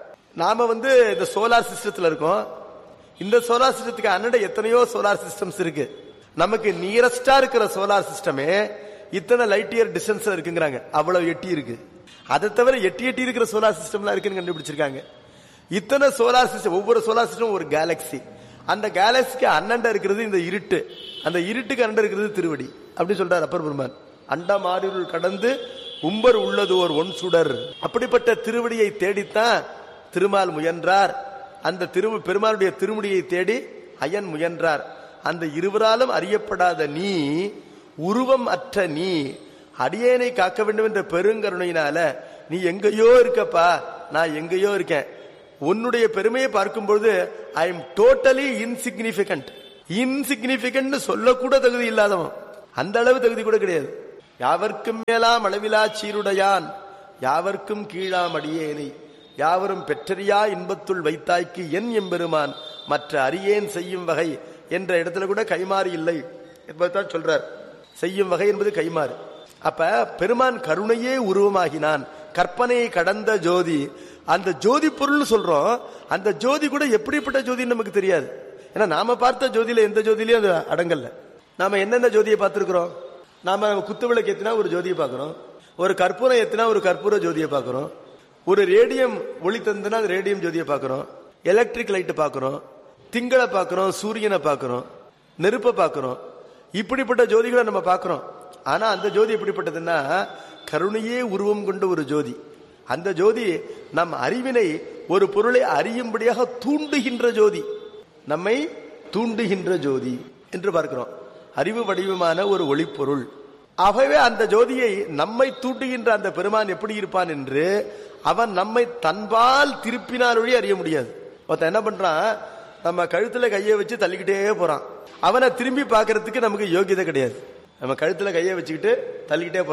நாம வந்து இந்த சோலார் சிஸ்டத்துல இருக்கோம். இந்த சோலார் சிஸ்டத்துக்கு அன்னட எத்தனையோ சோலார் சிஸ்டம்ஸ் இருக்கு. நமக்கு நியரஸ்டா இருக்கிற சோலார் சிஸ்டமே இத்தனை லைட் இயர் டிஸ்டன்ஸ்ல இருக்குங்கிறாங்க. அவ்வளவு எட்டி இருக்கு. அதை தவிர எட்டி எட்டி இருக்கிற சோலார் சிஸ்டம்லாம் இருக்குன்னு கண்டுபிடிச்சிருக்காங்க. இத்தனை சோலார் சிஸ்டம், ஒவ்வொரு சோலார் சிஸ்டம் ஒரு கேலக்சி. அந்த கேலக்சிக்கு அண்ணண்ட இருக்கிறது இந்த இருட்டு, அந்த இருட்டுக்கு அண்ணண்ட இருக்கிறது திருவடி. அப்படி சொல்றார் அப்பர் பெருமான். அண்டம் ஆறிருள் கடந்து உம்பர் உள்ளது ஒரு ஒன் சுடர். அப்படிப்பட்ட திருவடியை தேடித்தான் திருமால் முயன்றார். அந்த திரு பெருமானுடைய திருமுடியை தேடி அயன் முயன்றார். அந்த இருவராலும் அறியப்படாத நீ, உருவம் அற்ற நீ, அடியேனை காக்க வேண்டும் என்ற பெருங்கருணையினால நீ எங்கேயோ இருக்கப்பா, நான் எங்கேயோ இருக்கேன். உன்னுடைய பெருமையை பார்க்கும்போது I am totally insignificant. Insignificant சொல்லக்கூட தகுதி இல்லாதவன், அந்த அளவு தகுதி கூட கிடையாது. யாவர்க்கும் மேலாம் அளவிலா சீருடையான், யாவர்க்கும் கீழாம் அடியேனை, யாவரும் பெற்றறியா இன்பத்துள் வைத்தாய்க்கு என் எம்பெருமான் மற்ற அரியேன் செய்யும் வகை என்ற இடத்துல கூட கைமாறு இல்லை என்பதுதான் சொல்றார். செய்யும் வகை என்பது கைமாறு. அப்ப பெருமான் கருணையே உருவமாகினான், கற்பனையை கடந்த ஜோதி. அந்த ஜோதி பொருள் சொல்றோம், அந்த ஜோதி கூட எப்படிப்பட்ட ஜோதின்னு நமக்கு தெரியாது. ஏன்னா நாம பார்த்த ஜோதியில எந்த ஜோதியிலையும் அது அடங்கல்ல. நாம என்னென்ன ஜோதியை பார்த்திருக்கிறோம்? நாம குத்து விளக்கு ஏத்தினா ஒரு ஜோதியை பார்க்கிறோம், ஒரு கற்பூரம் ஏத்தினா ஒரு கற்பூர ஜோதியை பார்க்கிறோம், ஒரு ரேடியம் ஒளி தந்துனா ரேடியம் ஜோதியை பார்க்கிறோம், எலக்ட்ரிக் லைட் பார்க்கிறோம், திங்களை பார்க்கிறோம், சூரியனை பார்க்கிறோம், நெருப்பை பார்க்கிறோம். இப்படிப்பட்ட ஜோதிகளை நம்ம பார்க்கிறோம். ஆனா அந்த ஜோதி எப்படிப்பட்டதுன்னா கருணையே உருவம் கொண்ட ஒரு ஜோதி. அந்த ஜோதி நம் அறிவினை ஒரு பொருளை அறியும்படியாக தூண்டுகின்ற ஜோதி, நம்மை தூண்டுகின்ற ஜோதி என்று பார்க்கிறோம். அறிவு வடிவமான ஒரு ஒளிப்பொருள். ஆகவே அந்த ஜோதியை நம்மை தூண்டுகின்ற அந்த பெருமான் எப்படி இருப்பான் என்று அவன் நம்மை தன்பால் திருப்பினால் வழி அறிய முடியாது. ஒருத்தன் என்ன பண்றான், நம்ம கழுத்துல கையை வச்சு தள்ளிக்கிட்டே போறான். அவனை திரும்பி பார்க்கறதுக்கு நமக்கு யோகியதை கிடையாது. நம்ம கழுத்துல கையை வச்சுக்கிட்டு தள்ளிக்கிட்டே போறான்.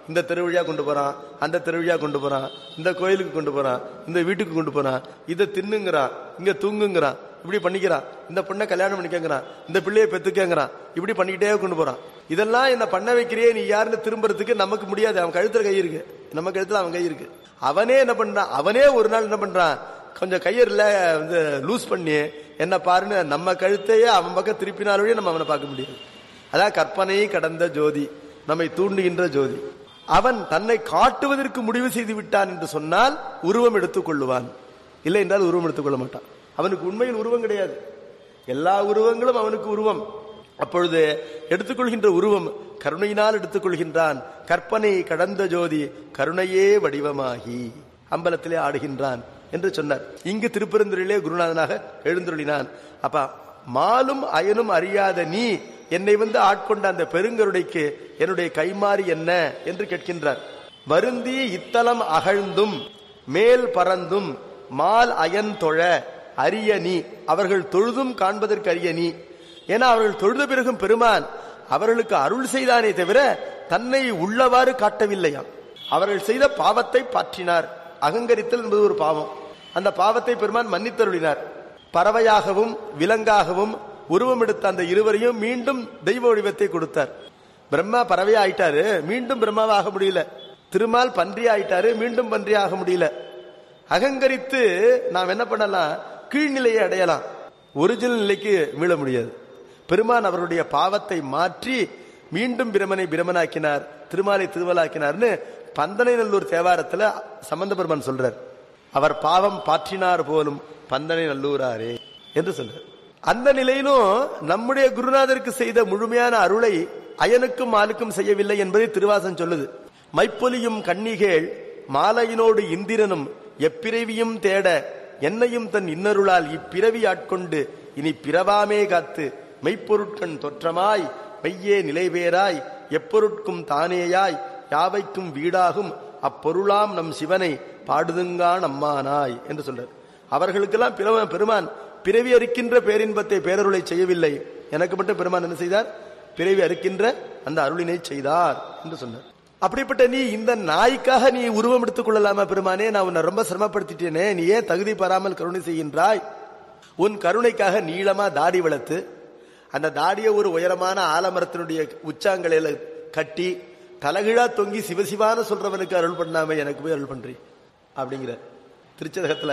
இந்த தெரு வழியா கொண்டு போறான், அந்த தெரு வழியா கொண்டு போறான், இந்த கோயிலுக்கு கொண்டு போறான், இந்த வீட்டுக்கு கொண்டு போறான், இதை தின்னுங்கிறான், இங்க தூங்குங்கிறான், இப்படி பண்ணிக்கிறான், இந்த பொண்ணை கல்யாணம் பண்ணிக்கங்கிறான், இந்த பிள்ளையை பெத்துக்கங்கிறான், இப்படி பண்ணிக்கிட்டே கொண்டு போறான். இதெல்லாம் என்ன பண்ண வைக்கிறியே நீ யாருன்னு திரும்புறதுக்கு நமக்கு முடியாது. அவன் கழுத்துல கை இருக்கு, நம்ம கழுத்துல அவன் கை இருக்கு. அவனே என்ன பண்றான், அவனே ஒரு நாள் என்ன பண்றான், கொஞ்சம் கையர்ல வந்து லூஸ் பண்ணி என்ன பாருன்னு நம்ம கழுத்தையே அவன் பக்கம் திருப்பினாலே நம்ம அவனை பார்க்க முடியாது. அதான் கற்பனை கடந்த ஜோதி, நம்மை தூண்டுகின்ற ஜோதி. அவன் தன்னை காட்டுவதற்கு முடிவு செய்து விட்டான் என்று சொன்னால் உருவம் எடுத்துக் கொள்ளுவான், இல்லை என்றால் உருவம் எடுத்துக்கொள்ள மாட்டான். அவனுக்கு உண்மையில் உருவம் கிடையாது, எல்லா உருவங்களும் அவனுக்கு உருவம். அப்பொழுது எடுத்துக்கொள்கின்ற உருவம் கருணையினால் எடுத்துக்கொள்கின்றான். கற்பனை கடந்த ஜோதி கருணையே வடிவமாகி அம்பலத்திலே ஆடுகின்றான் என்று சொன்னார். இங்கு திருப்பெருந்துறையிலே குருநாதனாக எழுந்துள்ளினான். அப்ப மாலும் அயனும் அறியாத நீ என்னை வந்து ஆட்கொண்ட அந்த பெருங்கருடைக்கு என்னுடைய கைமாறி என்ன என்று கேட்கின்றார். வருந்தி இத்தலம் அகழ்ந்தும் மேல் பறந்தும் மால் அயன் தொழ அரிய நீ, அவர்கள் தொழுதும் காண்பதற்கு அரிய நீ. ஏன்னா அவர்கள் தொழுத பிறகும் பெருமான் அவர்களுக்கு அருள் செய்தானே தவிர தன்னை உள்ளவாறு காட்டவில்லையாம். அவர்கள் செய்த பாவத்தை பாற்றினார். அகங்கரித்தல் என்பது ஒரு பாவம். அந்த பாவத்தை பெருமான் மன்னித்தருளினார். பறவையாகவும் விலங்காகவும் உருவம் எடுத்த அந்த இருவரையும் மீண்டும் தெய்வ வடிவத்தை கொடுத்தார். பிரம்மா பறவையா ஆயிட்டாரு, மீண்டும் பிரம்மாவாக முடியல. திருமால் பன்றி ஆயிட்டாரு, மீண்டும் பன்றி ஆக முடியல. அகங்கரித்து நாம் என்ன பண்ணலாம், கீழ்நிலையை அடையலாம், ஒரிஜினல் நிலைக்கு மீள முடியாது. பெருமான் அவருடைய பாவத்தை மாற்றி மீண்டும் பிரமனை பிரமனாக்கினார், திருமாலை திருவலாக்கினார்னு பந்தனை நல்லூர் தேவாரத்துல சம்பந்த பெருமான் சொல்றார். அவர் பாவம் பாற்றினார் போலும் பந்தனை நல்லூராரே என்று சொல்றார். அந்த நிலையிலும் நம்முடைய குருநாதருக்கு செய்த முழுமையான அருளை அயனுக்கும் மாலுக்கும் செய்யவில்லை என்பதை திருவாசன் சொல்லுது. மைப்பொலியும் கன்னிகேள் மாலையினோடு இந்திரனும் எப்பிறவியும் தேட என்னையும் தன் இன்னருளால் இப்பிறவி ஆட்கொண்டு இனி பிறவாமே காத்து மெய்ப்பொருட்கண் தொற்றமாய் மெய்யே நிலைவேராய் எப்பொருட்கும் தானேயாய் யாவைக்கும் வீடாகும் அப்பொருளாம் நம் சிவனை பாடுதுங்கான் அம்மானாய் என்று சொல்றார். அவர்களுக்கெல்லாம் பெருமான் பிறவி அறுக்கின்ற பேரின்பத்தை பேரருளை செய்யவில்லை, எனக்கு மட்டும் பெருமான் என்ன செய்தார், பிறவி அறுக்கின்ற அந்த அருளினை செய்தார் என்று சொன்னார். அப்படிப்பட்ட நீ இந்த நாய்க்காக நீ உருவம் எடுத்துக் கொள்ளலாமா பெருமானே? நான் உன்னை ரொம்ப சிரமப்படுத்திட்டேனே, நீ ஏன் தகுதி பெறாமல் கருணை செய்கின்றாய்? உன் கருணைக்காக நீளமா தாடி வளர்த்து அந்த தாடிய ஒரு உயரமான ஆலமரத்தினுடைய உச்சாங்கலையில கட்டி தலகிழா தொங்கி சிவசிவான சொல்றவனுக்கு அருள் பண்ணாம எனக்கு போய் அருள் பண்றீ அப்படிங்கிற திருச்சதகத்துல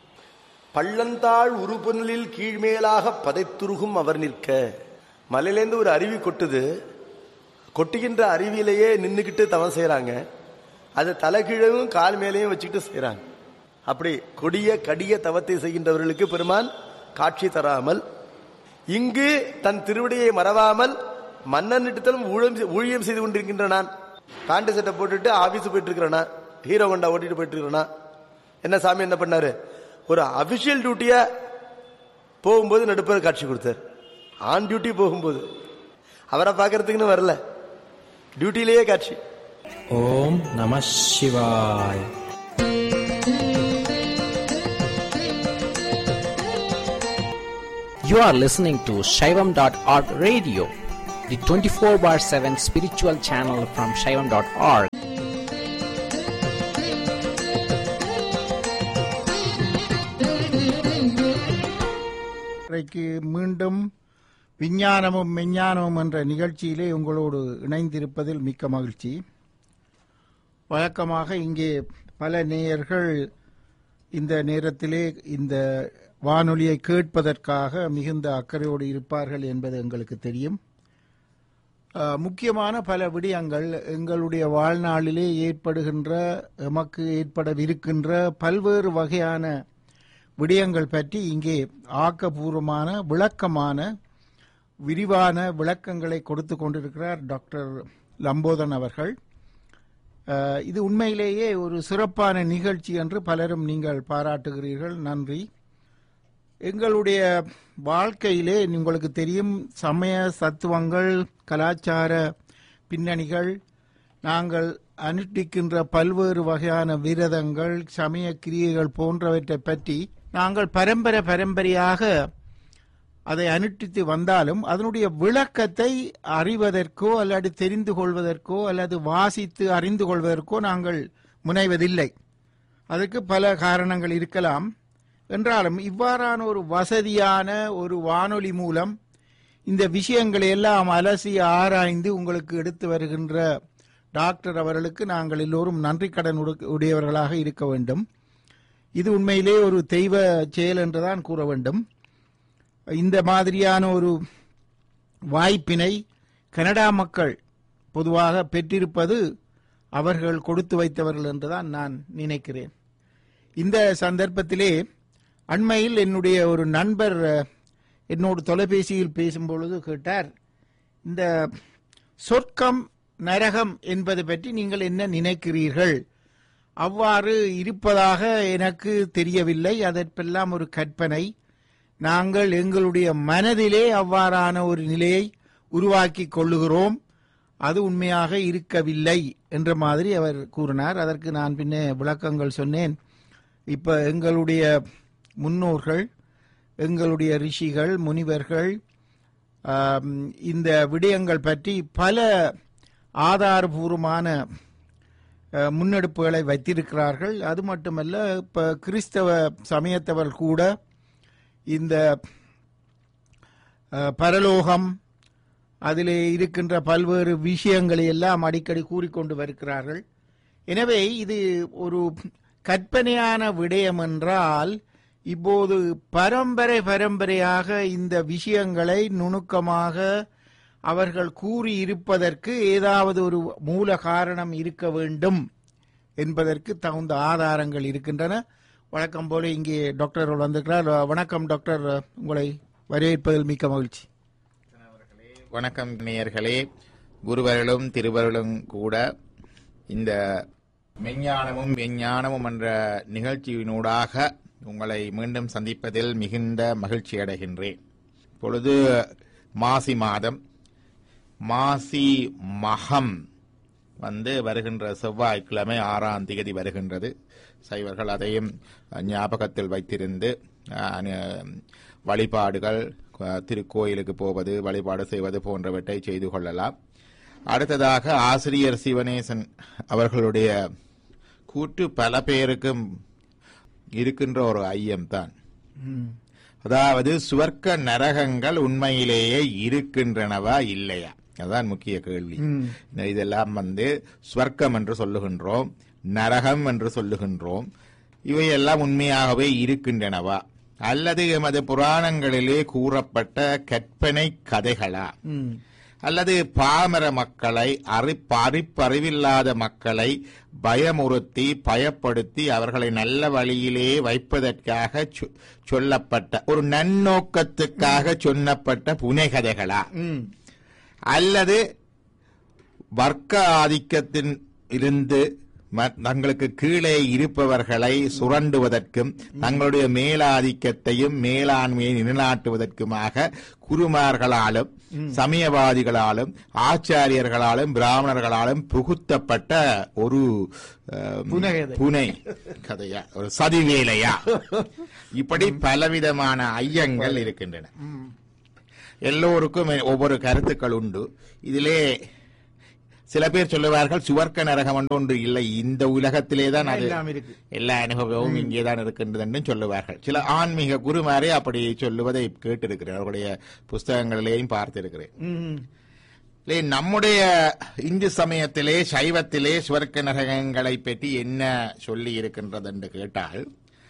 பள்ளந்தாள் உருபொன்னில் கீழ்மேலாக பதைத்துருகும் அவர் நிற்க. மலையிலேருந்து ஒரு அருவி கொட்டுது, கொட்டுகின்ற அருவியிலேயே நின்றுகிட்டு தவம் செய்யறாங்க, அது தலைகீழவும் கால் மேலையும் வச்சுக்கிட்டு செய்யறாங்க. அப்படி கொடிய கடிய தவத்தை செய்கின்றவர்களுக்கு பெருமான் காட்சி தராமல் இங்கு தன் திருவடியை மறவாமல் மன்னனிடத்திலும் ஊழியம் செய்து கொண்டிருக்கின்ற நான் பேண்ட் சட்டை போட்டுட்டு ஆபீஸ் போயிட்டு இருக்கிறேனா, ஹீரோ கொண்டா ஓட்டிட்டு போயிட்டு இருக்கிறேனா, என்ன சாமி என்ன பண்ணாரு, ஒரு அபிஷியல் டியூட்டியா போகும்போது நடுப்பர் காட்சி கொடுத்தார். ஆன் டியூட்டி போகும்போது அவரை பார்க்கறதுக்குன்னு வரல, டியூட்டிலேயே காட்சி. ஓம் நம சிவாய். You are listening to Shaivam dot org radio, the twenty-four bar seven spiritual channel from Shaivam dot org. மீண்டும் விஞ்ஞானமும் மெஞ்ஞானமும் என்ற நிகழ்ச்சியிலே உங்களோடு இணைந்திருப்பதில் மிக்க மகிழ்ச்சி. வழக்கமாக இங்கே பல நேயர்கள் இந்த நேரத்திலே இந்த வானொலியை கேட்பதற்காக மிகுந்த அக்கறையோடு இருப்பார்கள் என்பது எங்களுக்கு தெரியும். முக்கியமான பல விடயங்கள் எங்களுடைய வாழ்நாளிலே ஏற்படுகின்ற எமக்கு ஏற்படவிருக்கின்ற பல்வேறு வகையான விடயங்கள் பற்றி இங்கே ஆக்கபூர்வமான விளக்கமான விரிவான விளக்கங்களை கொடுத்து கொண்டிருக்கிறார் டாக்டர் லம்போதரன் அவர்கள். இது உண்மையிலேயே ஒரு சிறப்பான நிகழ்ச்சி என்று பலரும் நீங்கள் பாராட்டுகிறீர்கள், நன்றி. எங்களுடைய வாழ்க்கையிலே உங்களுக்கு தெரியும், சமய தத்துவங்கள், கலாச்சார பின்னணிகள், நாங்கள் அனுஷ்டிக்கின்ற பல்வேறு வகையான விரதங்கள், சமய கிரியைகள் போன்றவற்றை பற்றி நாங்கள் பரம்பரை பரம்பரையாக அதை அனுஷ்டித்து வந்தாலும் அதனுடைய விளக்கத்தை அறிவதற்கோ அல்லது தெரிந்து கொள்வதற்கோ அல்லது வாசித்து அறிந்து கொள்வதற்கோ நாங்கள் முனைவதில்லை. அதற்கு பல காரணங்கள் இருக்கலாம். என்றாலும் இவ்வாறான ஒரு வசதியான ஒரு வானொலி மூலம் இந்த விஷயங்களை எல்லாம் அலசி ஆராய்ந்து உங்களுக்கு எடுத்து வருகின்ற டாக்டர் அவர்களுக்கு நாங்கள் எல்லோரும் நன்றி கடன் உடையவர்களாக இருக்க வேண்டும். இது உண்மையிலே ஒரு தெய்வ செயல் என்றுதான் கூற வேண்டும். இந்த மாதிரியான ஒரு வாய்ப்பினை கனடா மக்கள் பொதுவாக பெற்றிருப்பது அவர்கள் கொடுத்து வைத்தவர்கள் என்றுதான் நான் நினைக்கிறேன். இந்த சந்தர்ப்பத்திலே அண்மையில் என்னுடைய ஒரு நண்பர் என்னோடு தொலைபேசியில் பேசும்பொழுது கேட்டார், இந்த சொர்க்கம் நரகம் என்பது பற்றி நீங்கள் என்ன நினைக்கிறீர்கள்? அவ்வாறு இருப்பதாக எனக்கு தெரியவில்லை. அதற்கெல்லாம் ஒரு கற்பனை. நாங்கள் எங்களுடைய மனதிலே அவ்வாறான ஒரு நிலையை உருவாக்கி கொள்ளுகிறோம். அது உண்மையாக இருக்கவில்லை என்ற மாதிரி அவர் கூறினார். அதற்கு நான் பின்னே விளக்கங்கள் சொன்னேன். இப்ப எங்களுடைய முன்னோர்கள், எங்களுடைய ரிஷிகள், முனிவர்கள் இந்த விடயங்கள் பற்றி பல ஆதாரபூர்வமான முன்னெடுப்புகளை வைத்திருக்கிறார்கள். அது மட்டுமல்ல, இப்ப கிறிஸ்தவ சமயத்தவர் கூட இந்த பரலோகம், அதிலே இருக்கின்ற பல்வேறு விஷயங்களை எல்லாம் அடிக்கடி கூறிக்கொண்டு வருகிறார்கள். எனவே இது ஒரு கற்பனையான விடயம் என்றால், இப்போது பரம்பரை பரம்பரையாக இந்த விஷயங்களை நுணுக்கமாக அவர்கள் கூறி இருப்பதற்கு ஏதாவது ஒரு மூல காரணம் இருக்க வேண்டும் என்பதற்கு தகுந்த ஆதாரங்கள் இருக்கின்றன. வழக்கம் போல இங்கே டாக்டர் வந்திருக்கிறார். வணக்கம் டாக்டர், உங்களை வரவேற்பதில் மிக்க மகிழ்ச்சி. வணக்கம் நேயர்களே. குருவர்களும் திருவர்களும் கூட இந்த மெஞ்ஞானமும் விஞ்ஞானமும் என்ற நிகழ்ச்சியினூடாக உங்களை மீண்டும் சந்திப்பதில் மிகுந்த மகிழ்ச்சி அடைகின்றேன். இப்பொழுது மாசி மாதம், மாசி மகம் வந்து வருகின்ற செவ்வாய்க்கிழமை ஆறாம் தேதி வருகின்றது. சைவர்கள் அதையும் ஞாபகத்தில் வைத்திருந்து வழிபாடுகள், திருக்கோயிலுக்கு போவது, வழிபாடு செய்வது போன்றவற்றை செய்து கொள்ளலாம். அடுத்ததாக ஆசிரியர் சிவனேசன் அவர்களுடைய கூற்று பல பேருக்கும் இருக்கின்ற ஒரு ஐயம்தான். அதாவது சுவர்க்க நரகங்கள் உண்மையிலேயே இருக்கின்றனவா இல்லையா? அதுதான் முக்கிய கேள்வி. இதெல்லாம் வந்து ஸ்வர்க்கம் என்று சொல்லுகின்றோம், நரகம் என்று சொல்லுகின்றோம். இவையெல்லாம் உண்மையாகவே இருக்கின்றனவா அல்லது எமது புராணங்களிலே கூறப்பட்ட கற்பனை கதைகளா அல்லது பாமர மக்களை அறிப்பறிவில்லாத மக்களை பயமுறுத்தி பயப்படுத்தி அவர்களை நல்ல வழியிலே வைப்பதற்காக சொல்லப்பட்ட ஒரு நன்னோக்கத்துக்காக சொன்னப்பட்ட புனைகதைகளா அல்லது வர்க்க ஆதிக்கத்தின் இருந்து தங்களுக்கு கீழே இருப்பவர்களை சுரண்டுவதற்கும் தங்களுடைய மேலாதிக்கத்தையும் மேலாண்மையை நிலைநாட்டுவதற்குமாக குருமார்களாலும் சமயவாதிகளாலும் ஆச்சாரியர்களாலும் பிராமணர்களாலும் புகுத்தப்பட்ட ஒரு புனை கதையா, ஒரு சதிவேலையா, இப்படி பலவிதமான ஐயங்கள் இருக்கின்றன. எல்லோருக்கும் ஒவ்வொரு கருத்துக்கள் உண்டு. இதிலே சில பேர் சொல்லுவார்கள் சுவர்க்க நரகம் என்று ஒன்று இல்லை, இந்த உலகத்திலேதான் அது எல்லா அனுபவமும் இங்கேதான் இருக்கின்றது என்று சொல்லுவார்கள். சில ஆன்மீக குருமாரே அப்படி சொல்லுவதை கேட்டிருக்கிறேன், அவருடைய புஸ்தகங்களிலேயும் பார்த்திருக்கிறேன். நம்முடைய இந்து சமயத்திலே சைவத்திலே சுவர்க்க நரகங்களை பற்றி என்ன சொல்லி இருக்கின்றது என்று கேட்டால்,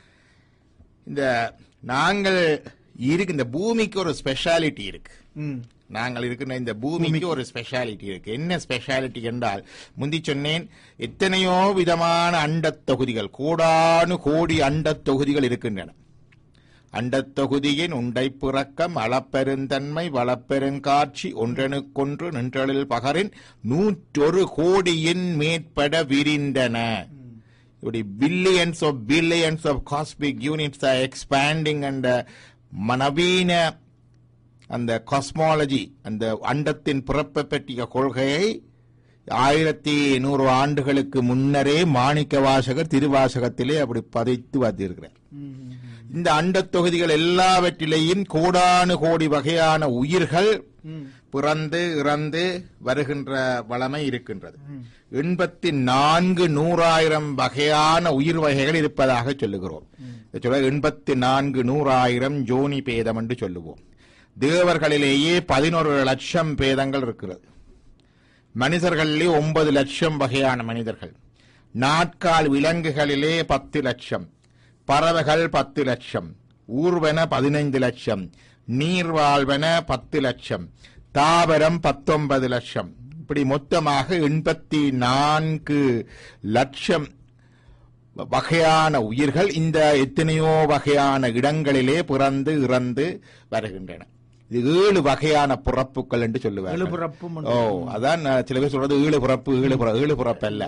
இந்த நாங்கள் இருக்கு இந்த பூமிக்கு ஒரு ஸ்பெஷாலிட்டி இருக்கு. நாங்கள் இருக்கின்ற இந்த பூமிக்கு ஒரு ஸ்பெஷாலிட்டி இருக்கு. என்ன ஸ்பெஷாலிட்டி என்றால், முந்தி சொன்னேன், எத்தனையோ விதமான அண்டத் தொகுதிகள், கோடானு கோடி அண்டத் தொகுதிகள் இருக்கின்றன. அண்டத் தொகுதியின் உண்டை பிறக்கம் அளப்பெருந்தன்மை வளப்பெருங்காட்சி ஒன்றனுக்கொன்று நின்றலில் பகரின் நூற்றொரு கோடியின் மேற்பட விரிந்தன. இப்படி billions of billions of cosmic units R expanding. அந்த நவீன அந்த காஸ்மாலஜி, அந்த அண்டத்தின் பிறப்பை பற்றிய கொள்கையை ஆயிரத்தி நூறு ஆண்டுகளுக்கு முன்னரே மாணிக்க வாசகர் திருவாசகத்திலே அப்படி பதித்து வந்திருக்கிறார். இந்த அண்டத் தொகுதிகள் எல்லாவற்றிலேயும் கோடானு கோடி வகையான உயிர்கள் பிறந்து இறந்து வருகின்ற வளமை இருக்கின்றது. எண்பத்தி நான்கு நூறாயிரம் வகையான உயிர் வகைகள் இருப்பதாக சொல்லுகிறோம். எண்பத்தி நான்கு நூறாயிரம் ஜோனி பேதம் என்று சொல்லுவோம். தேவர்களிலேயே பதினொரு லட்சம் பேதங்கள் இருக்கிறது. மனிதர்களிலே ஒன்பது லட்சம் வகையான மனிதர்கள், நாட்கால் விலங்குகளிலே பத்து லட்சம், பறவைகள் பத்து லட்சம், ஊர்வன பதினைந்து லட்சம், நீர்வாழ்வன பத்து லட்சம், தாவரம் பத்தொன்பது லட்சம், இப்படி மொத்தமாக எண்பத்தி நான்கு லட்சம் வகையான உயிர்கள் இந்த எத்தனையோ வகையான இடங்களிலே பிறந்து இறந்து வருகின்றன. இது ஏழு வகையான பிறப்புகள் என்று சொல்லுவார். ஓ, அதான் சில பேர் சொல்றது ஏழு பிறப்பு ஏழு ஏழு பிறப்பு அல்ல.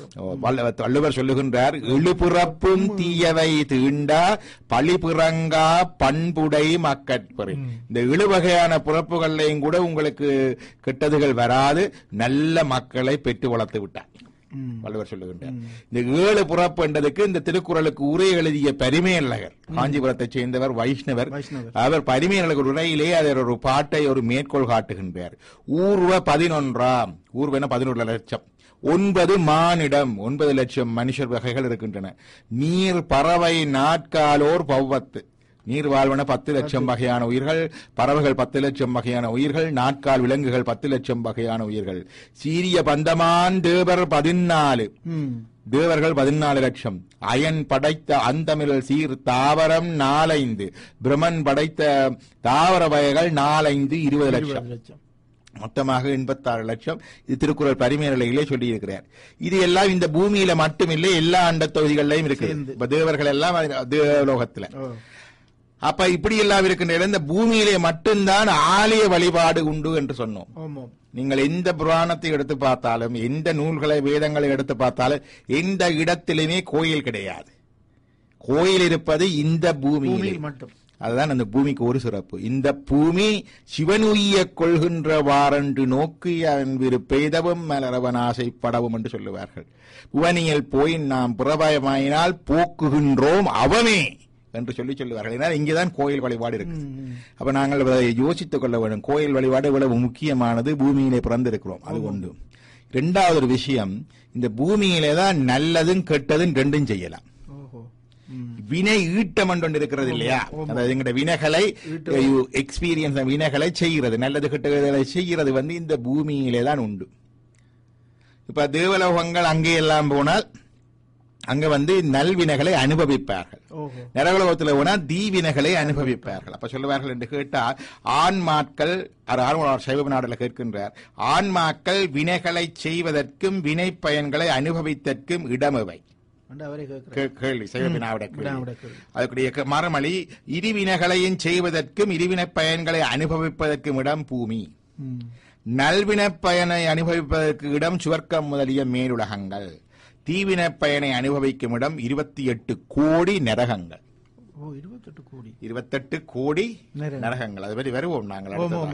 வள்ளுவர் சொல்லுகின்றார், எழுபிறப்பும் தீயவை தீண்டா பழிபிறங்கா பண்புடை மக்கட்பெரு. இந்த ஏழு வகையான பிறப்புகளையும் கூட உங்களுக்கு கெட்டதுகள் வராது, நல்ல மக்களை பெற்று வளர்த்து விட்டார் வள்ளுவர் சொல்லுகின்றார். இந்த ஏழு பிறப்பு என்றதுக்கு இந்த திருக்குறளுக்கு உரை எழுதிய பரிமேலழகர், காஞ்சிபுரத்தை சேர்ந்தவர், வைஷ்ணவர். அவர் பரிமேலழகர் உரையிலே அவர் ஒரு பாட்டை ஒரு மேற்கோள் காட்டுகின்றார். ஊர்வ பதினொன்றாம், ஊர்வன பதினொன்று லட்சம், ஒன்பது மானிடம், ஒன்பது லட்சம் மனுஷர் வகைகள் இருக்கின்றன. நீர் பறவை நாட்காலோர் பௌவத்து, நீர் வாழ்வன பத்து லட்சம் வகையான உயிர்கள், பறவைகள் பத்து லட்சம் வகையான உயிர்கள், நாட்கால் விலங்குகள் பத்து லட்சம் வகையான உயிர்கள். சீரிய பந்தமான் தேவர் பதினாலு, தேவர்கள் பதினாலு லட்சம். அயன் படைத்த அந்தமிழ் சீர் தாவரம் நாலைந்து, பிரமன் படைத்த தாவர வகைகள் நாலைந்து இருபது லட்சம், மொத்தமாக எண்பத்தாறு லட்சம். இது திருக்குறள் பரிமேலழகிலே சொல்லி இருக்கிறார். இது எல்லாம் இந்த பூமியில மட்டுமில்லை, எல்லா அண்ட தொகுதிகளிலையும் இருக்கு. தேவர்கள் எல்லாம் தேவலோகத்துல. அப்ப இப்படி எல்லாம் இருக்கின்ற இந்த பூமியிலே மட்டும்தான் ஆலய வழிபாடு உண்டு என்று சொன்னோம். நீங்கள் எந்த புராணத்தை எடுத்து பார்த்தாலும், எந்த நூல்களை வேதங்களை எடுத்து பார்த்தாலும், எந்த இடத்திலுமே கோயில் கிடையாது. கோயில் இருப்பது இந்த பூமியில் மட்டும். அதுதான் அந்த பூமிக்கு ஒரு சிறப்பு. இந்த பூமி சிவனுய்ய கொள்கின்றவாறன்று நோக்கி அன்பிரு பெய்தவும் மலரவன் ஆசைப்படவும் என்று சொல்லுவார்கள். புவனியில் போய் நாம் புறபாயமாயினால் போக்குகின்றோம் அவமே என்று சொல்லி சொல்லுவார்கள். ஏன்னா இங்கேதான் கோயில் வழிபாடு இருக்கு. அப்ப நாங்கள் யோசித்துக் கொள்ள வேண்டும், கோயில் வழிபாடு இவ்வளவு முக்கியமானது. பூமியிலே பிறந்திருக்கிறோம், அது ஒன்று. இரண்டாவது ஒரு விஷயம், இந்த பூமியிலே தான் நல்லதும் கெட்டதும் ரெண்டும் செய்யலாம். வினை ஈட்டம் என்று இருக்கிறது இல்லையா? அதாவது எங்களுடைய வினைகளை எக்ஸ்பீரியன்ஸ், வினைகளை செய்கிறது, நல்லது கெட்டதை செய்கிறது வந்து இந்த பூமியிலே தான் உண்டு. இப்ப தேவலோகங்கள் அங்கே எல்லாம் போனால் அங்க வந்து நல்வினைகளை அனுபவிப்பார்கள். நரகலோகத்தில் போனா தீவினைகளை அனுபவிப்பார்கள். அப்ப சொல்லுவார்கள் என்று கேட்டால், ஆன்மாக்கள் சைவ நாடுல கேட்கின்றார், ஆன்மாக்கள் வினைகளை செய்வதற்கும் வினை பயன்களை அனுபவித்தற்கும் இடமவை கேள்வி. சைவபினாவிட அதுக்குரிய மறுமொழி, இருவினைகளையும் செய்வதற்கும் இருவினை பயன்களை அனுபவிப்பதற்கும் இடம் பூமி, நல்வினை பயனை அனுபவிப்பதற்கு இடம் சுவர்க்கம் முதலிய மேலுலகங்கள், தீவின பயனை அனுபவிக்கும் இடம் இருபத்தி எட்டு கோடி நரகங்கள். இருபத்தெட்டு கோடி நரகங்கள். அது பற்றி வருவோம் நாங்கள்.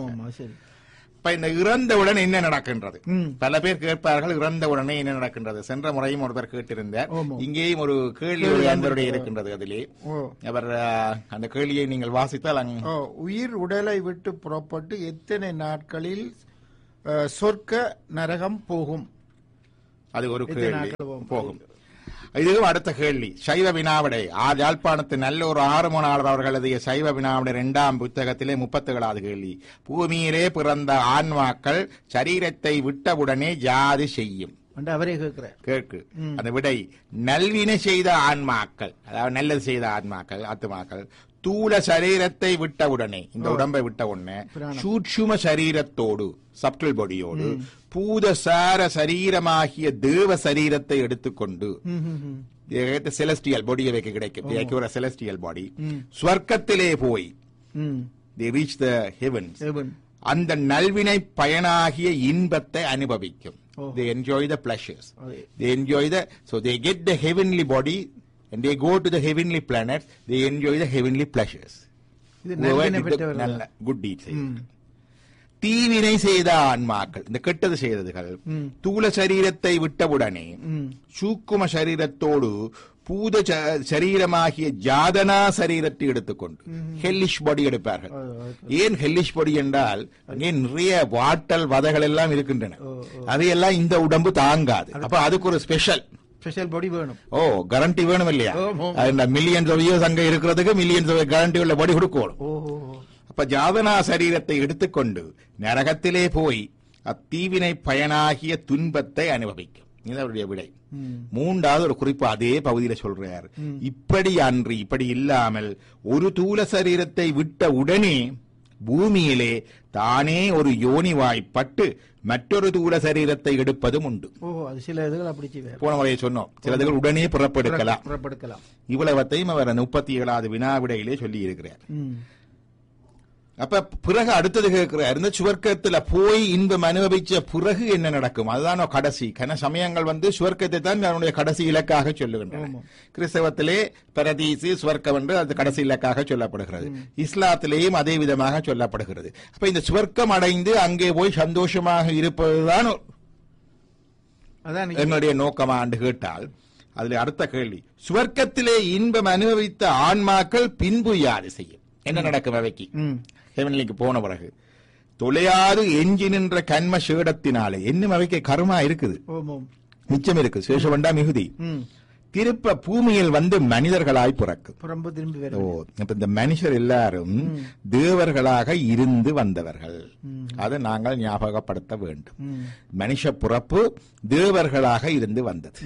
இப்ப இந்த இறந்தவுடன் என்ன நடக்கின்றது? பல பேர் கேட்பார்கள், இறந்தவுடனே என்ன நடக்கின்றது? சென்ற முறையும் ஒருவர் கேட்டிருந்தார். இங்கேயும் ஒரு கேள்வி ஒரு அன்பருடைய இருக்கின்றது. அதிலே அவர் அந்த கேள்வியை நீங்கள் வாசித்தால், உயிர் உடலை விட்டு புறப்பட்டு எத்தனை நாட்களில் சொர்க்க நரகம் போகும்? அது ஒரு கேள்வி போகும். இதுவும் அடுத்த கேள்வி. சைவ வினாவிடை யாழ்ப்பாணத்து நல்ல ஒரு ஆறுமோனாளர் அவர்கள் எழுதிய சைவ வினாவிடை இரண்டாம் புத்தகத்திலே முப்பத்தி ஏழாவது கேள்வி. பூமியிலே பிறந்த ஆன்மாக்கள் சரீரத்தை விட்டவுடனே ஜாதி செய்யும். அவரே கேட்கிறார். கேட்கு அந்த விடை, நல்வினை செய்த ஆன்மாக்கள், அதாவது நல்லது செய்த ஆன்மாக்கள் ஆத்மாக்கள் தூள சரீரத்தை விட்டவுடனே, இந்த உடம்பை விட்ட உடனே சூட்சும சரீரத்தோடு, சப்டில் பாடியோடு பூதசார சரீரமாகிய தேவ சரீரத்தை எடுத்துக்கொண்டு, செலஸ்டியல் பாடியை வைக்க கிடைக்கும் செலஸ்டியல் பாடி, ஸ்வர்க்கத்திலே போய் they reach the heavens, அந்த நல்வினை பயனாகிய இன்பத்தை அனுபவிக்கும். They enjoy the pleasures. They enjoy the, so they get the heavenly body and they go to the heavenly planets. They enjoy the heavenly pleasures. Good deeds. தீவினை செய்த ஆன்மாக்கள், இந்த கெட்டது செய்ததுகள் தூல சரீரத்தை விட்டவுடனே சூக்கும சரீரத்தோடு பூத சரீரமாகிய ஜாதனா சரீரத்தை எடுத்துக்கொண்டு ஹெல்லிஷ் பாடி எடுப்பார்கள். ஏன் ஹெல்லிஷ் பாடி என்றால் அங்கே நிறைய வாட்டல் வதைகள் எல்லாம் இருக்கின்றன, அதையெல்லாம் இந்த உடம்பு தாங்காது. அப்ப அதுக்கு ஒரு ஸ்பெஷல் ஸ்பெஷல் பாடி வேணும். ஓ கரண்டி வேணும் இல்லையா? மில்லியன்ஸ் ஆஃப் இயர்ஸ் அங்க இருக்கிறதுக்கு மில்லியன்ஸ் ஆஃப் கரண்டி உள்ள பாடி கொடுக்கணும். அப்ப ஜாதனா சரீரத்தை எடுத்துக்கொண்டு நரகத்திலே போய் அத்தீவினை பயனாகிய துன்பத்தை அனுபவிக்கும். அவருடைய விடை. மூன்றாவது ஒரு குறிப்பு அதே பகுதியில சொல்றார். இப்படி அன்றி இப்படி இல்லாமல் ஒரு தூல சரீரத்தை விட்ட உடனே பூமியிலே தானே ஒரு யோனிவாய்ப்பட்டு மற்றொரு தூல சரீரத்தை எடுப்பதும் உண்டு. சில இதுகள் அப்படி போன முறையை சொன்னோம். சில இதுகள் உடனே புறப்படுக்கலாம். புறப்படுக்கலாம். இவ்வளவத்தையும் அவர் முப்பத்தி ஏழாவது வினாவிடையிலே சொல்லி இருக்கிறார். அப்ப பிறகு அடுத்தது கேட்கிறார், இந்த சுவர்க்கத்துல போய் இன்பம் அனுபவிச்ச பிறகு என்ன நடக்கும்? அதுதான் கடைசி. கன சமயங்கள் வந்து சுவர்க்கத்தை தான் அவனுடைய கடைசி இலக்காக சொல்லுகின்றன. கிறிஸ்தவத்திலே பரதீசு சுவர்க்கம் என்று அது கடைசி இலக்காக சொல்லப்படுகிறது. இஸ்லாத்திலேயும் அதே விதமாக சொல்லப்படுகிறது. அப்ப இந்த சுவர்க்கம் அடைந்து அங்கே போய் சந்தோஷமாக இருப்பதுதான் என்னுடைய நோக்கமா என்று கேட்டால், அதுல அடுத்த கேள்வி, சுவர்க்கத்திலே இன்பம் அனுபவித்த ஆன்மாக்கள் பின்பு யாது செய்யும்? என்ன நடக்கும் அவைக்கு? ஹெவன்லிக்கு போன பிறகு தொலையாது எஞ்சி நின்ற கண்ம சேடத்தினாலே என்னும் அவைக்கு கர்மா இருக்குது, மிச்சம் இருக்கு, சேஷவண்டா மிகுதி. திருப்ப பூமியில் வந்து மனிதர்களாய் பிறக்கும். ஓ இந்த மனுஷர் எல்லாரும் தேவர்களாக இருந்து வந்தவர்கள், அதை நாங்கள் ஞாபகப்படுத்த வேண்டும். மனுஷ பிறப்பு தேவர்களாக இருந்து வந்தது.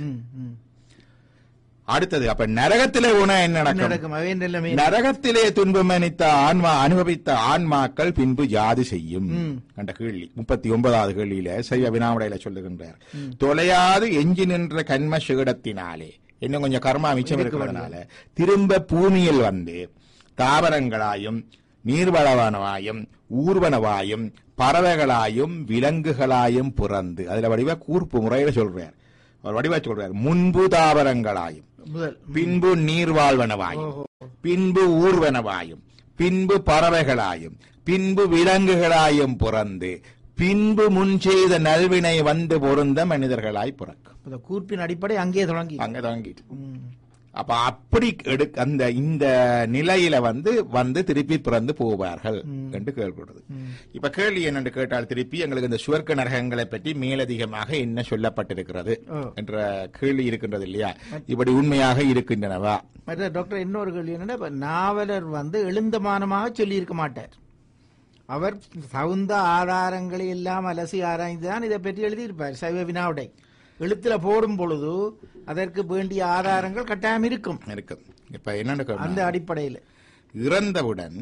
அடுத்தது அப்ப நரகத்திலே உண என்ன நடக்கும்? நரகத்திலே துன்பம் அனித்த ஆன்மா அனுபவித்த ஆன்மாக்கள் பின்பு யாது செய்யும் என்ற கேள்வி முப்பத்தி ஒன்பதாவது கேள்வியில சைவ வினாவிடையில சொல்லுகின்றார். தொலையாது எஞ்சி நின்ற கண்ம சேடத்தினாலே இன்னும் கொஞ்சம் கர்மா மிச்சம் இருக்கிறதுனால திரும்ப பூமியில் வந்து தாவரங்களாயும் நீர்வளவனவாயும் ஊர்வனவாயும் பறவைகளாயும் விலங்குகளாயும் பிறந்து, அதுல வடிவ கூர்ப்பு முறையில சொல்றார். அவர் வடிவா சொல்றார், முன்பு தாவரங்களாயும் பின்பு நீர்வாழ்வனவாயும் பின்பு ஊர்வனவாயும் பின்பு பறவைகளாயும் பின்பு விலங்குகளாயும் பிறந்து பின்பு முன் செய்த நல்வினை வந்து பொருந்த மனிதர்களாய் பிறக்கும். கூர்ப்பின் அடிப்படை அங்கே தொடங்கி அங்கே தொடங்கிட்டு அப்ப அப்படி எடுக்க அந்த இந்த நிலையில வந்து வந்து திருப்பி பிறந்து போவார்கள் என்று கேள்விப்படுறது. இப்ப கேள்வி என்னென்று கேட்டால், திருப்பி எங்களுக்கு இந்த சுவர்க்க நரகங்களை பற்றி மேலதிகமாக என்ன சொல்லப்பட்டிருக்கிறது என்ற கேள்வி இருக்கின்றது இல்லையா? இப்படி உண்மையாக இருக்கின்றனவா? டாக்டர் இன்னொரு கேள்வி என்னன்னா, நாவலர் வந்து எழுந்தமானமாக சொல்லி இருக்க மாட்டார். அவர் தகுந்த ஆதாரங்களை எல்லாம் அலசி ஆராய்ந்துதான் இதை பற்றி எழுதியிருப்பார். சைவ வினாவிடை எழுத்துல போடும் பொழுது அதற்கு வேண்டிய ஆதாரங்கள் கட்டாயம் இருக்கும் இருக்கும். இப்ப என்ன அந்த அடிப்படையில் இறந்தவுடன்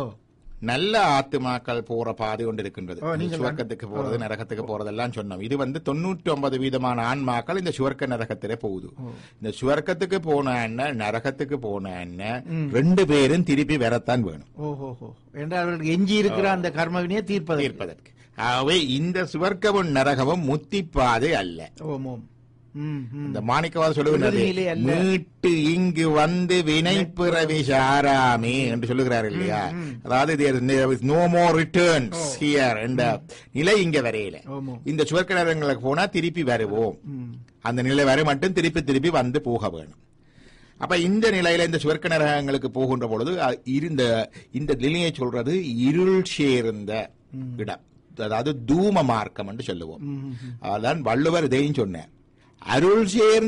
நல்ல ஆத்துமாக்கள் போற பாதை கொண்டு இருக்கின்றது. சுவர்க்கத்துக்கு போறது நரகத்துக்கு போறதெல்லாம் சொன்னோம். இது வந்து தொண்ணூற்றி ஒன்பது வீதமான ஆன்மாக்கள் இந்த சுவர்க்க நரகத்திலே போகுது. இந்த சுவர்க்கத்துக்கு போன என்ன நரகத்துக்கு போன என்ன ரெண்டு பேரும் திருப்பி வரத்தான் வேணும். ஓஹோ என்றால் அவர்களுக்கு எஞ்சி இருக்கிற அந்த கர்மவினையை தீர்ப்பது தீர்ப்பதற்கு. ஆகவே இந்த சுவர்க்கமும் நரகமும் முத்திப்பாதை அல்ல. ஓமோம் இந்த மாணிக்கவாத சொல்லுகிறது, மீட்டு இங்கு வந்து வினை பிறவி சாராமே என்று சொல்லுகிறார் இல்லையா? அதாவது நோ மோர் ரிட்டர்ன்ஸ் ஹியர் என்ற நிலை இங்க வரையில. இந்த சுவர்க்க நரகங்களுக்கு போனா திருப்பி வருவோம், அந்த நிலை வரை மட்டும் திருப்பி திருப்பி வந்து போக வேணும். அப்ப இந்த நிலையில இந்த சுவர்க்க நரகங்களுக்கு போகின்ற பொழுது இருந்த இந்த நிலையை சொல்றது இருள் சேர்ந்த இடம், அதாவது தூம மார்க்கம் என்று சொல்லுவோம். அதான் வள்ளுவர் இதையும் சொன்னார். அருள் சேர்ந்த